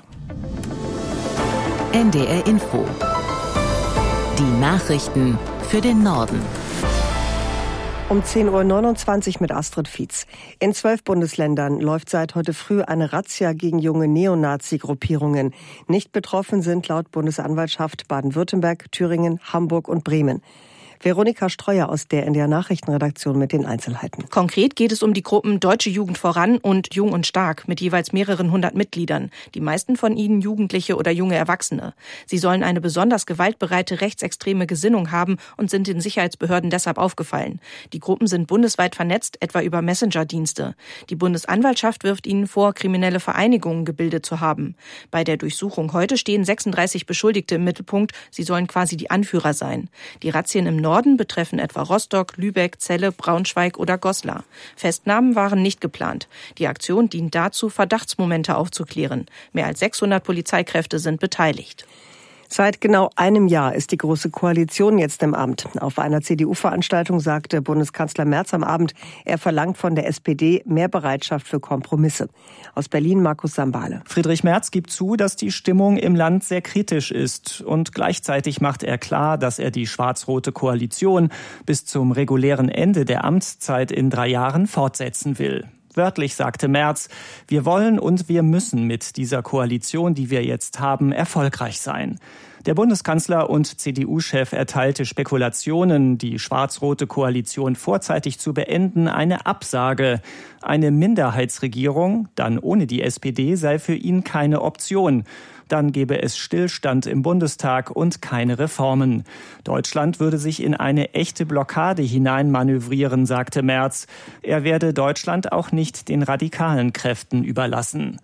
S4: N D R Info. Die Nachrichten für den Norden.
S2: Um zehn Uhr neunundzwanzig mit Astrid Fietz. In zwölf Bundesländern läuft seit heute früh eine Razzia gegen junge Neonazi-Gruppierungen. Nicht betroffen sind laut Bundesanwaltschaft Baden-Württemberg, Thüringen, Hamburg und Bremen. Veronika Streuer aus der N D R Nachrichtenredaktion mit den Einzelheiten.
S6: Konkret geht es um die Gruppen Deutsche Jugend voran und Jung und Stark mit jeweils mehreren hundert Mitgliedern. Die meisten von ihnen Jugendliche oder junge Erwachsene. Sie sollen eine besonders gewaltbereite rechtsextreme Gesinnung haben und sind den Sicherheitsbehörden deshalb aufgefallen. Die Gruppen sind bundesweit vernetzt, etwa über Messenger-Dienste. Die Bundesanwaltschaft wirft ihnen vor, kriminelle Vereinigungen gebildet zu haben. Bei der Durchsuchung heute stehen sechsunddreißig Beschuldigte im Mittelpunkt. Sie sollen quasi die Anführer sein. Die Razzien im Norden betreffen etwa Rostock, Lübeck, Celle, Braunschweig oder Goslar. Festnahmen waren nicht geplant. Die Aktion dient dazu, Verdachtsmomente aufzuklären. Mehr als sechshundert Polizeikräfte sind beteiligt.
S2: Seit genau einem Jahr ist die Große Koalition jetzt im Amt. Auf einer C D U-Veranstaltung sagte Bundeskanzler Merz am Abend, er verlangt von der S P D mehr Bereitschaft für Kompromisse. Aus Berlin Markus Sambale.
S7: Friedrich Merz gibt zu, dass die Stimmung im Land sehr kritisch ist. Und gleichzeitig macht er klar, dass er die schwarz-rote Koalition bis zum regulären Ende der Amtszeit in drei Jahren fortsetzen will. Wörtlich sagte Merz, wir wollen und wir müssen mit dieser Koalition, die wir jetzt haben, erfolgreich sein. Der Bundeskanzler und C D U-Chef erteilte Spekulationen, die schwarz-rote Koalition vorzeitig zu beenden, eine Absage. Eine Minderheitsregierung, dann ohne die S P D, sei für ihn keine Option. Dann gäbe es Stillstand im Bundestag und keine Reformen. Deutschland würde sich in eine echte Blockade hineinmanövrieren, sagte Merz. Er werde Deutschland auch nicht den radikalen Kräften überlassen.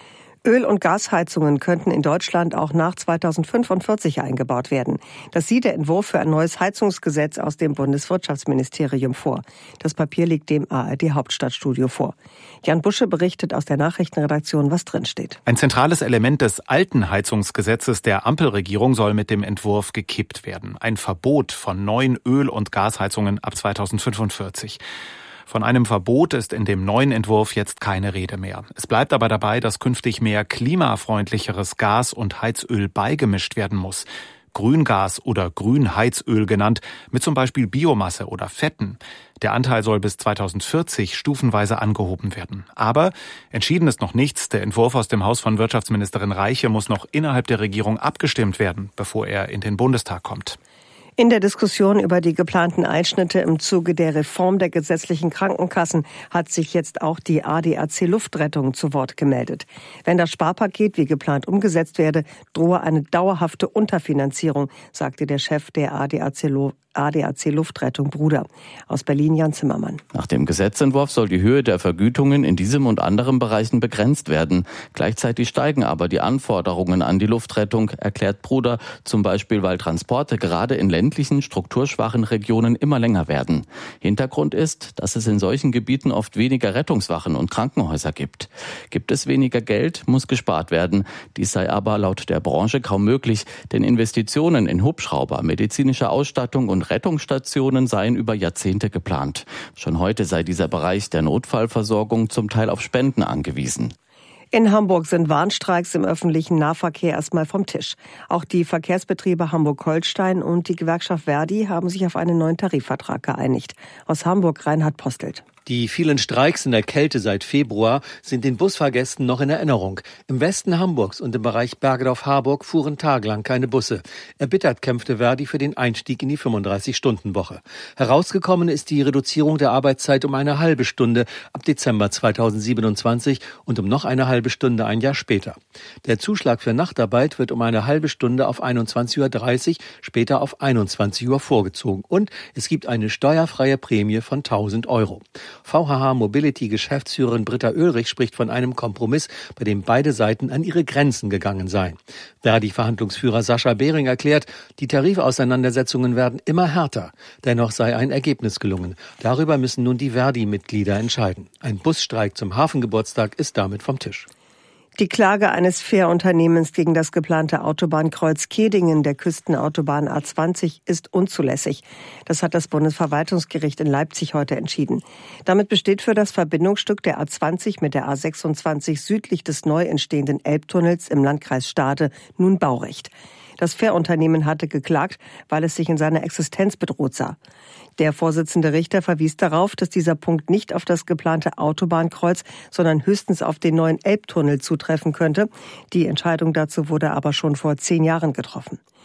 S2: Öl- und Gasheizungen könnten in Deutschland auch nach zweitausendfünfundvierzig eingebaut werden. Das sieht der Entwurf für ein neues Heizungsgesetz aus dem Bundeswirtschaftsministerium vor. Das Papier liegt dem A R D-Hauptstadtstudio vor. Jan Busche berichtet aus der Nachrichtenredaktion, was drinsteht.
S8: Ein zentrales Element des alten Heizungsgesetzes der Ampelregierung soll mit dem Entwurf gekippt werden. Ein Verbot von neuen Öl- und Gasheizungen ab zweitausendfünfundvierzig. Von einem Verbot ist in dem neuen Entwurf jetzt keine Rede mehr. Es bleibt aber dabei, dass künftig mehr klimafreundlicheres Gas und Heizöl beigemischt werden muss. Grüngas oder Grünheizöl genannt, mit zum Beispiel Biomasse oder Fetten. Der Anteil soll bis zweitausendvierzig stufenweise angehoben werden. Aber entschieden ist noch nichts. Der Entwurf aus dem Haus von Wirtschaftsministerin Reiche muss noch innerhalb der Regierung abgestimmt werden, bevor er in den Bundestag kommt.
S2: In der Diskussion über die geplanten Einschnitte im Zuge der Reform der gesetzlichen Krankenkassen hat sich jetzt auch die A D A C Luftrettung zu Wort gemeldet. Wenn das Sparpaket wie geplant umgesetzt werde, drohe eine dauerhafte Unterfinanzierung, sagte der Chef der A D A C A D A C Luftrettung Bruder. Aus Berlin Jan Zimmermann.
S10: Nach dem Gesetzentwurf soll die Höhe der Vergütungen in diesem und anderen Bereichen begrenzt werden. Gleichzeitig steigen aber die Anforderungen an die Luftrettung, erklärt Bruder, zum Beispiel weil Transporte gerade in ländlichen, strukturschwachen Regionen immer länger werden. Hintergrund ist, dass es in solchen Gebieten oft weniger Rettungswachen und Krankenhäuser gibt. Gibt es weniger Geld, muss gespart werden. Dies sei aber laut der Branche kaum möglich, denn Investitionen in Hubschrauber, medizinische Ausstattung und Rettungsstationen seien über Jahrzehnte geplant. Schon heute sei dieser Bereich der Notfallversorgung zum Teil auf Spenden angewiesen.
S2: In Hamburg sind Warnstreiks im öffentlichen Nahverkehr erstmal vom Tisch. Auch die Verkehrsbetriebe Hamburg-Holstein und die Gewerkschaft Verdi haben sich auf einen neuen Tarifvertrag geeinigt. Aus Hamburg Reinhard Postelt.
S13: Die vielen Streiks in der Kälte seit Februar sind den Busfahrgästen noch in Erinnerung. Im Westen Hamburgs und im Bereich Bergedorf-Harburg fuhren tagelang keine Busse. Erbittert kämpfte Verdi für den Einstieg in die fünfunddreißig-Stunden-Woche. Herausgekommen ist die Reduzierung der Arbeitszeit um eine halbe Stunde ab Dezember zweitausendsiebenundzwanzig und um noch eine halbe Stunde ein Jahr später. Der Zuschlag für Nachtarbeit wird um eine halbe Stunde auf einundzwanzig Uhr dreißig, später auf einundzwanzig Uhr vorgezogen. Und es gibt eine steuerfreie Prämie von tausend Euro. V H H Mobility-Geschäftsführerin Britta Oehlrich spricht von einem Kompromiss, bei dem beide Seiten an ihre Grenzen gegangen seien. Verdi-Verhandlungsführer Sascha Behring erklärt, die Tarifauseinandersetzungen werden immer härter. Dennoch sei ein Ergebnis gelungen. Darüber müssen nun die Verdi-Mitglieder entscheiden. Ein Busstreik zum Hafengeburtstag ist damit vom Tisch.
S2: Die Klage eines Fährunternehmens gegen das geplante Autobahnkreuz Kehdingen der Küstenautobahn A zwanzig ist unzulässig. Das hat das Bundesverwaltungsgericht in Leipzig heute entschieden. Damit besteht für das Verbindungsstück der A zwanzig mit der A sechsundzwanzig südlich des neu entstehenden Elbtunnels im Landkreis Stade nun Baurecht. Das Fährunternehmen hatte geklagt, weil es sich in seiner Existenz bedroht sah. Der Vorsitzende Richter verwies darauf, dass dieser Punkt nicht auf das geplante Autobahnkreuz, sondern höchstens auf den neuen Elbtunnel zutreffen könnte. Die Entscheidung dazu wurde aber schon vor zehn Jahren getroffen.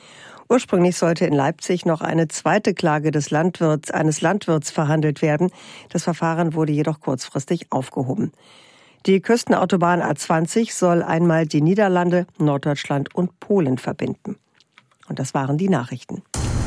S2: Ursprünglich sollte in Leipzig noch eine zweite Klage des Landwirts, eines Landwirts verhandelt werden. Das Verfahren wurde jedoch kurzfristig aufgehoben. Die Küstenautobahn A zwanzig soll einmal die Niederlande, Norddeutschland und Polen verbinden. Und das waren die Nachrichten.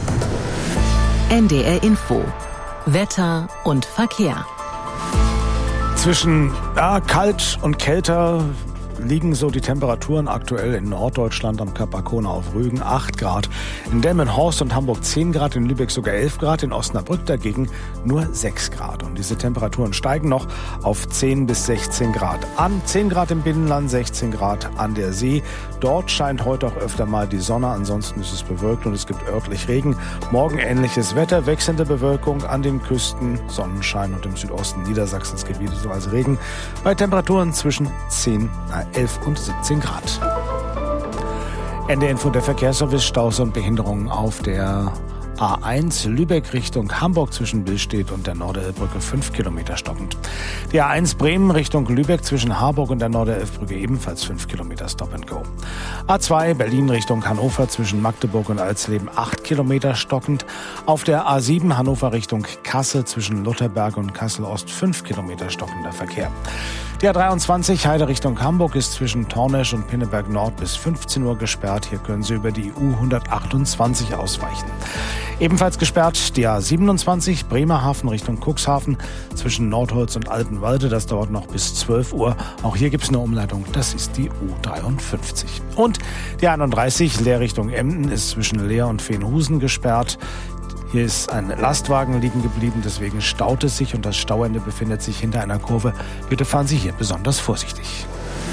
S4: N D R Info. Wetter und Verkehr.
S1: Zwischen ja, kalt und kälter liegen so die Temperaturen aktuell in Norddeutschland am Kap Arkona auf Rügen acht Grad, in Delmenhorst und Hamburg zehn Grad, in Lübeck sogar elf Grad, in Osnabrück dagegen nur sechs Grad. Und diese Temperaturen steigen noch auf zehn bis sechzehn Grad an. zehn Grad im Binnenland, sechzehn Grad an der See. Dort scheint heute auch öfter mal die Sonne, ansonsten ist es bewölkt und es gibt örtlich Regen. Morgen ähnliches Wetter, wechselnde Bewölkung an den Küsten, Sonnenschein und im Südosten Niedersachsens gebietsweise Regen. Bei Temperaturen zwischen zehn, elf und siebzehn Grad. Ende Info der Verkehrsservice, Staus und Behinderungen auf der A eins Lübeck Richtung Hamburg zwischen Billstedt und der Norderelbbrücke fünf Kilometer stockend. Die A eins Bremen Richtung Lübeck zwischen Harburg und der Norderelbbrücke ebenfalls fünf Kilometer Stop and Go. A zwei Berlin Richtung Hannover zwischen Magdeburg und Alsleben acht Kilometer stockend. Auf der A sieben Hannover Richtung Kassel zwischen Lutherberg und Kassel Ost fünf Kilometer stockender Verkehr. Die A dreiundzwanzig Heide Richtung Hamburg ist zwischen Tornesch und Pinneberg Nord bis fünfzehn Uhr gesperrt. Hier können Sie über die U hundertachtundzwanzig ausweichen. Ebenfalls gesperrt die A siebenundzwanzig Bremerhaven Richtung Cuxhaven zwischen Nordholz und Altenwalde. Das dauert noch bis zwölf Uhr. Auch hier gibt es eine Umleitung. Das ist die U dreiundfünfzig. Und die einunddreißig Leer Richtung Emden ist zwischen Leer und Veenhusen gesperrt. Hier ist ein Lastwagen liegen geblieben, deswegen staut es sich und das Stauende befindet sich hinter einer Kurve. Bitte fahren Sie hier besonders vorsichtig.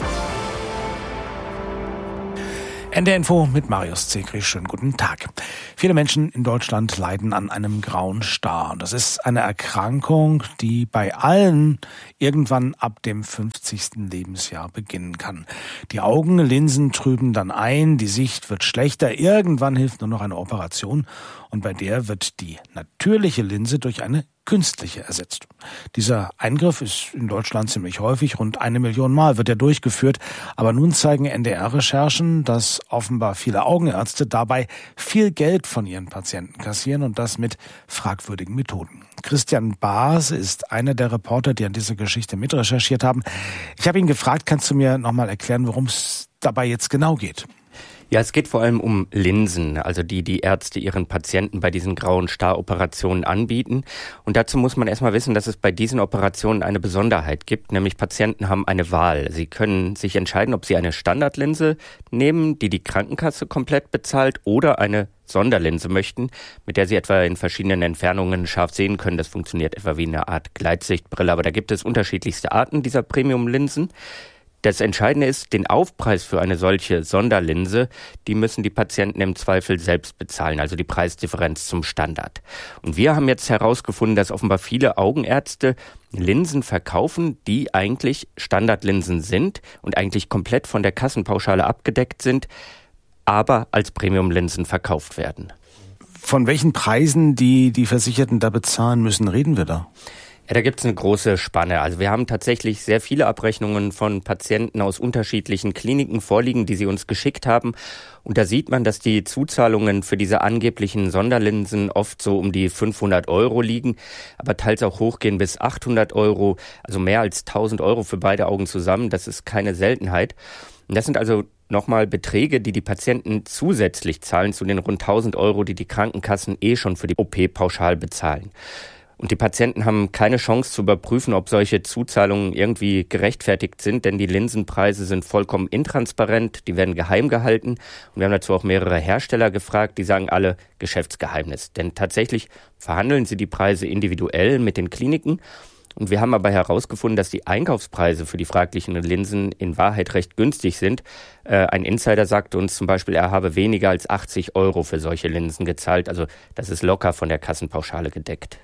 S1: N D R Info mit Marius Zegri. Schönen guten Tag. Viele Menschen in Deutschland leiden an einem grauen Star. Und das ist eine Erkrankung, die bei allen irgendwann ab dem fünfzigsten Lebensjahr beginnen kann. Die Augenlinsen trüben dann ein, die Sicht wird schlechter. Irgendwann hilft nur noch eine Operation. Und bei der wird die natürliche Linse durch eine künstliche ersetzt. Dieser Eingriff ist in Deutschland ziemlich häufig, rund eine Million Mal wird er durchgeführt. Aber nun zeigen N D R-Recherchen, dass offenbar viele Augenärzte dabei viel Geld von ihren Patienten kassieren und das mit fragwürdigen Methoden. Christian Baas ist einer der Reporter, die an dieser Geschichte mitrecherchiert haben. Ich habe ihn gefragt, kannst du mir nochmal erklären, worum es dabei jetzt genau geht?
S9: Ja, es geht vor allem um Linsen, also die die Ärzte ihren Patienten bei diesen grauen Star-Operationen anbieten. Und dazu muss man erstmal wissen, dass es bei diesen Operationen eine Besonderheit gibt, nämlich Patienten haben eine Wahl. Sie können sich entscheiden, ob sie eine Standardlinse nehmen, die die Krankenkasse komplett bezahlt, oder eine Sonderlinse möchten, mit der sie etwa in verschiedenen Entfernungen scharf sehen können. Das funktioniert etwa wie eine Art Gleitsichtbrille, aber da gibt es unterschiedlichste Arten dieser Premium-Linsen. Das Entscheidende ist, den Aufpreis für eine solche Sonderlinse, die müssen die Patienten im Zweifel selbst bezahlen, also die Preisdifferenz zum Standard. Und wir haben jetzt herausgefunden, dass offenbar viele Augenärzte Linsen verkaufen, die eigentlich Standardlinsen sind und eigentlich komplett von der Kassenpauschale abgedeckt sind, aber als Premiumlinsen verkauft werden.
S1: Von welchen Preisen, die die Versicherten da bezahlen müssen, reden wir da?
S9: Ja, da gibt es eine große Spanne. Also wir haben tatsächlich sehr viele Abrechnungen von Patienten aus unterschiedlichen Kliniken vorliegen, die sie uns geschickt haben. Und da sieht man, dass die Zuzahlungen für diese angeblichen Sonderlinsen oft so um die fünfhundert Euro liegen, aber teils auch hochgehen bis achthundert Euro, also mehr als tausend Euro für beide Augen zusammen. Das ist keine Seltenheit. Und das sind also nochmal Beträge, die die Patienten zusätzlich zahlen zu den rund tausend Euro, die die Krankenkassen eh schon für die O P pauschal bezahlen. Und die Patienten haben keine Chance zu überprüfen, ob solche Zuzahlungen irgendwie gerechtfertigt sind, denn die Linsenpreise sind vollkommen intransparent, die werden geheim gehalten. Und wir haben dazu auch mehrere Hersteller gefragt, die sagen alle Geschäftsgeheimnis. Denn tatsächlich verhandeln sie die Preise individuell mit den Kliniken. Und wir haben aber herausgefunden, dass die Einkaufspreise für die fraglichen Linsen in Wahrheit recht günstig sind. Äh, ein Insider sagte uns zum Beispiel, er habe weniger als achtzig Euro für solche Linsen gezahlt. Also das ist locker von der Kassenpauschale gedeckt.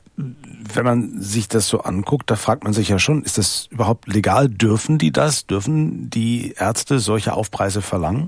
S1: Wenn man sich das so anguckt, da fragt man sich ja schon, ist das überhaupt legal? Dürfen die das? Dürfen die Ärzte solche Aufpreise verlangen?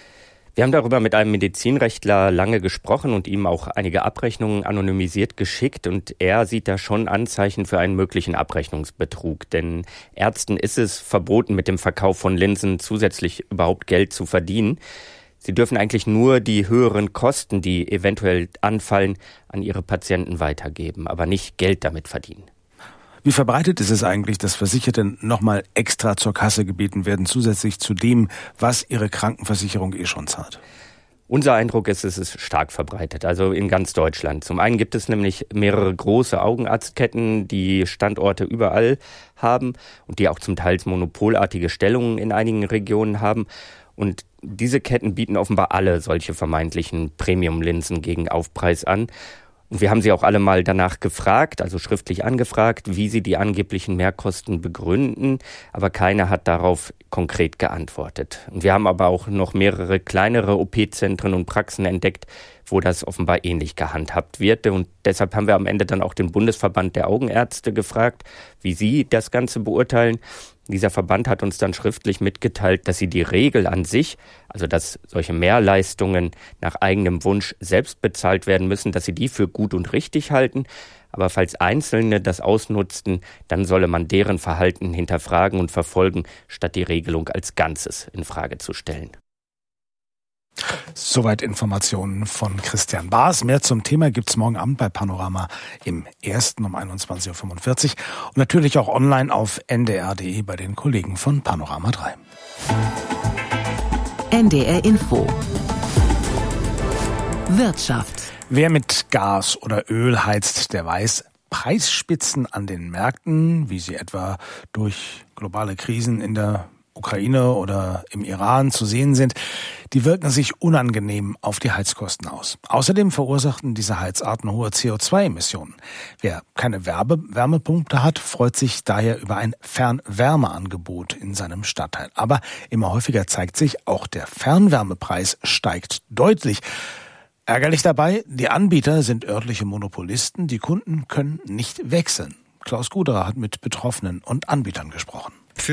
S9: Wir haben darüber mit einem Medizinrechtler lange gesprochen und ihm auch einige Abrechnungen anonymisiert geschickt. Und er sieht da schon Anzeichen für einen möglichen Abrechnungsbetrug. Denn Ärzten ist es verboten, mit dem Verkauf von Linsen zusätzlich überhaupt Geld zu verdienen. Sie dürfen eigentlich nur die höheren Kosten, die eventuell anfallen, an ihre Patienten weitergeben, aber nicht Geld damit verdienen.
S1: Wie verbreitet ist es eigentlich, dass Versicherte nochmal extra zur Kasse gebeten werden, zusätzlich zu dem, was ihre Krankenversicherung eh schon zahlt?
S9: Unser Eindruck ist, es ist stark verbreitet, also in ganz Deutschland. Zum einen gibt es nämlich mehrere große Augenarztketten, die Standorte überall haben und die auch zum Teil monopolartige Stellungen in einigen Regionen haben. Und diese Ketten bieten offenbar alle solche vermeintlichen Premium-Linsen gegen Aufpreis an. Und wir haben sie auch alle mal danach gefragt, also schriftlich angefragt, wie sie die angeblichen Mehrkosten begründen, aber keiner hat darauf konkret geantwortet. Und wir haben aber auch noch mehrere kleinere O P-Zentren und Praxen entdeckt, wo das offenbar ähnlich gehandhabt wird. Und deshalb haben wir am Ende dann auch den Bundesverband der Augenärzte gefragt, wie sie das Ganze beurteilen. Dieser Verband hat uns dann schriftlich mitgeteilt, dass sie die Regel an sich, also dass solche Mehrleistungen nach eigenem Wunsch selbst bezahlt werden müssen, dass sie die für gut und richtig halten. Aber falls Einzelne das ausnutzten, dann solle man deren Verhalten hinterfragen und verfolgen, statt die Regelung als Ganzes in Frage zu stellen.
S1: Soweit Informationen von Christian Baas. Mehr zum Thema gibt's morgen Abend bei Panorama im Ersten um einundzwanzig Uhr fünfundvierzig und natürlich auch online auf n d r punkt d e bei den Kollegen von Panorama drei.
S4: N D R Info Wirtschaft.
S1: Wer mit Gas oder Öl heizt, der weiß, Preisspitzen an den Märkten, wie sie etwa durch globale Krisen in der Ukraine oder im Iran zu sehen sind, die wirken sich unangenehm auf die Heizkosten aus. Außerdem verursachten diese Heizarten hohe C O zwei Emissionen. Wer keine Werbe- Wärmepumpe hat, freut sich daher über ein Fernwärmeangebot in seinem Stadtteil. Aber immer häufiger zeigt sich, auch der Fernwärmepreis steigt deutlich. Ärgerlich dabei, die Anbieter sind örtliche Monopolisten, die Kunden können nicht wechseln. Klaus Guderer hat mit Betroffenen und Anbietern gesprochen.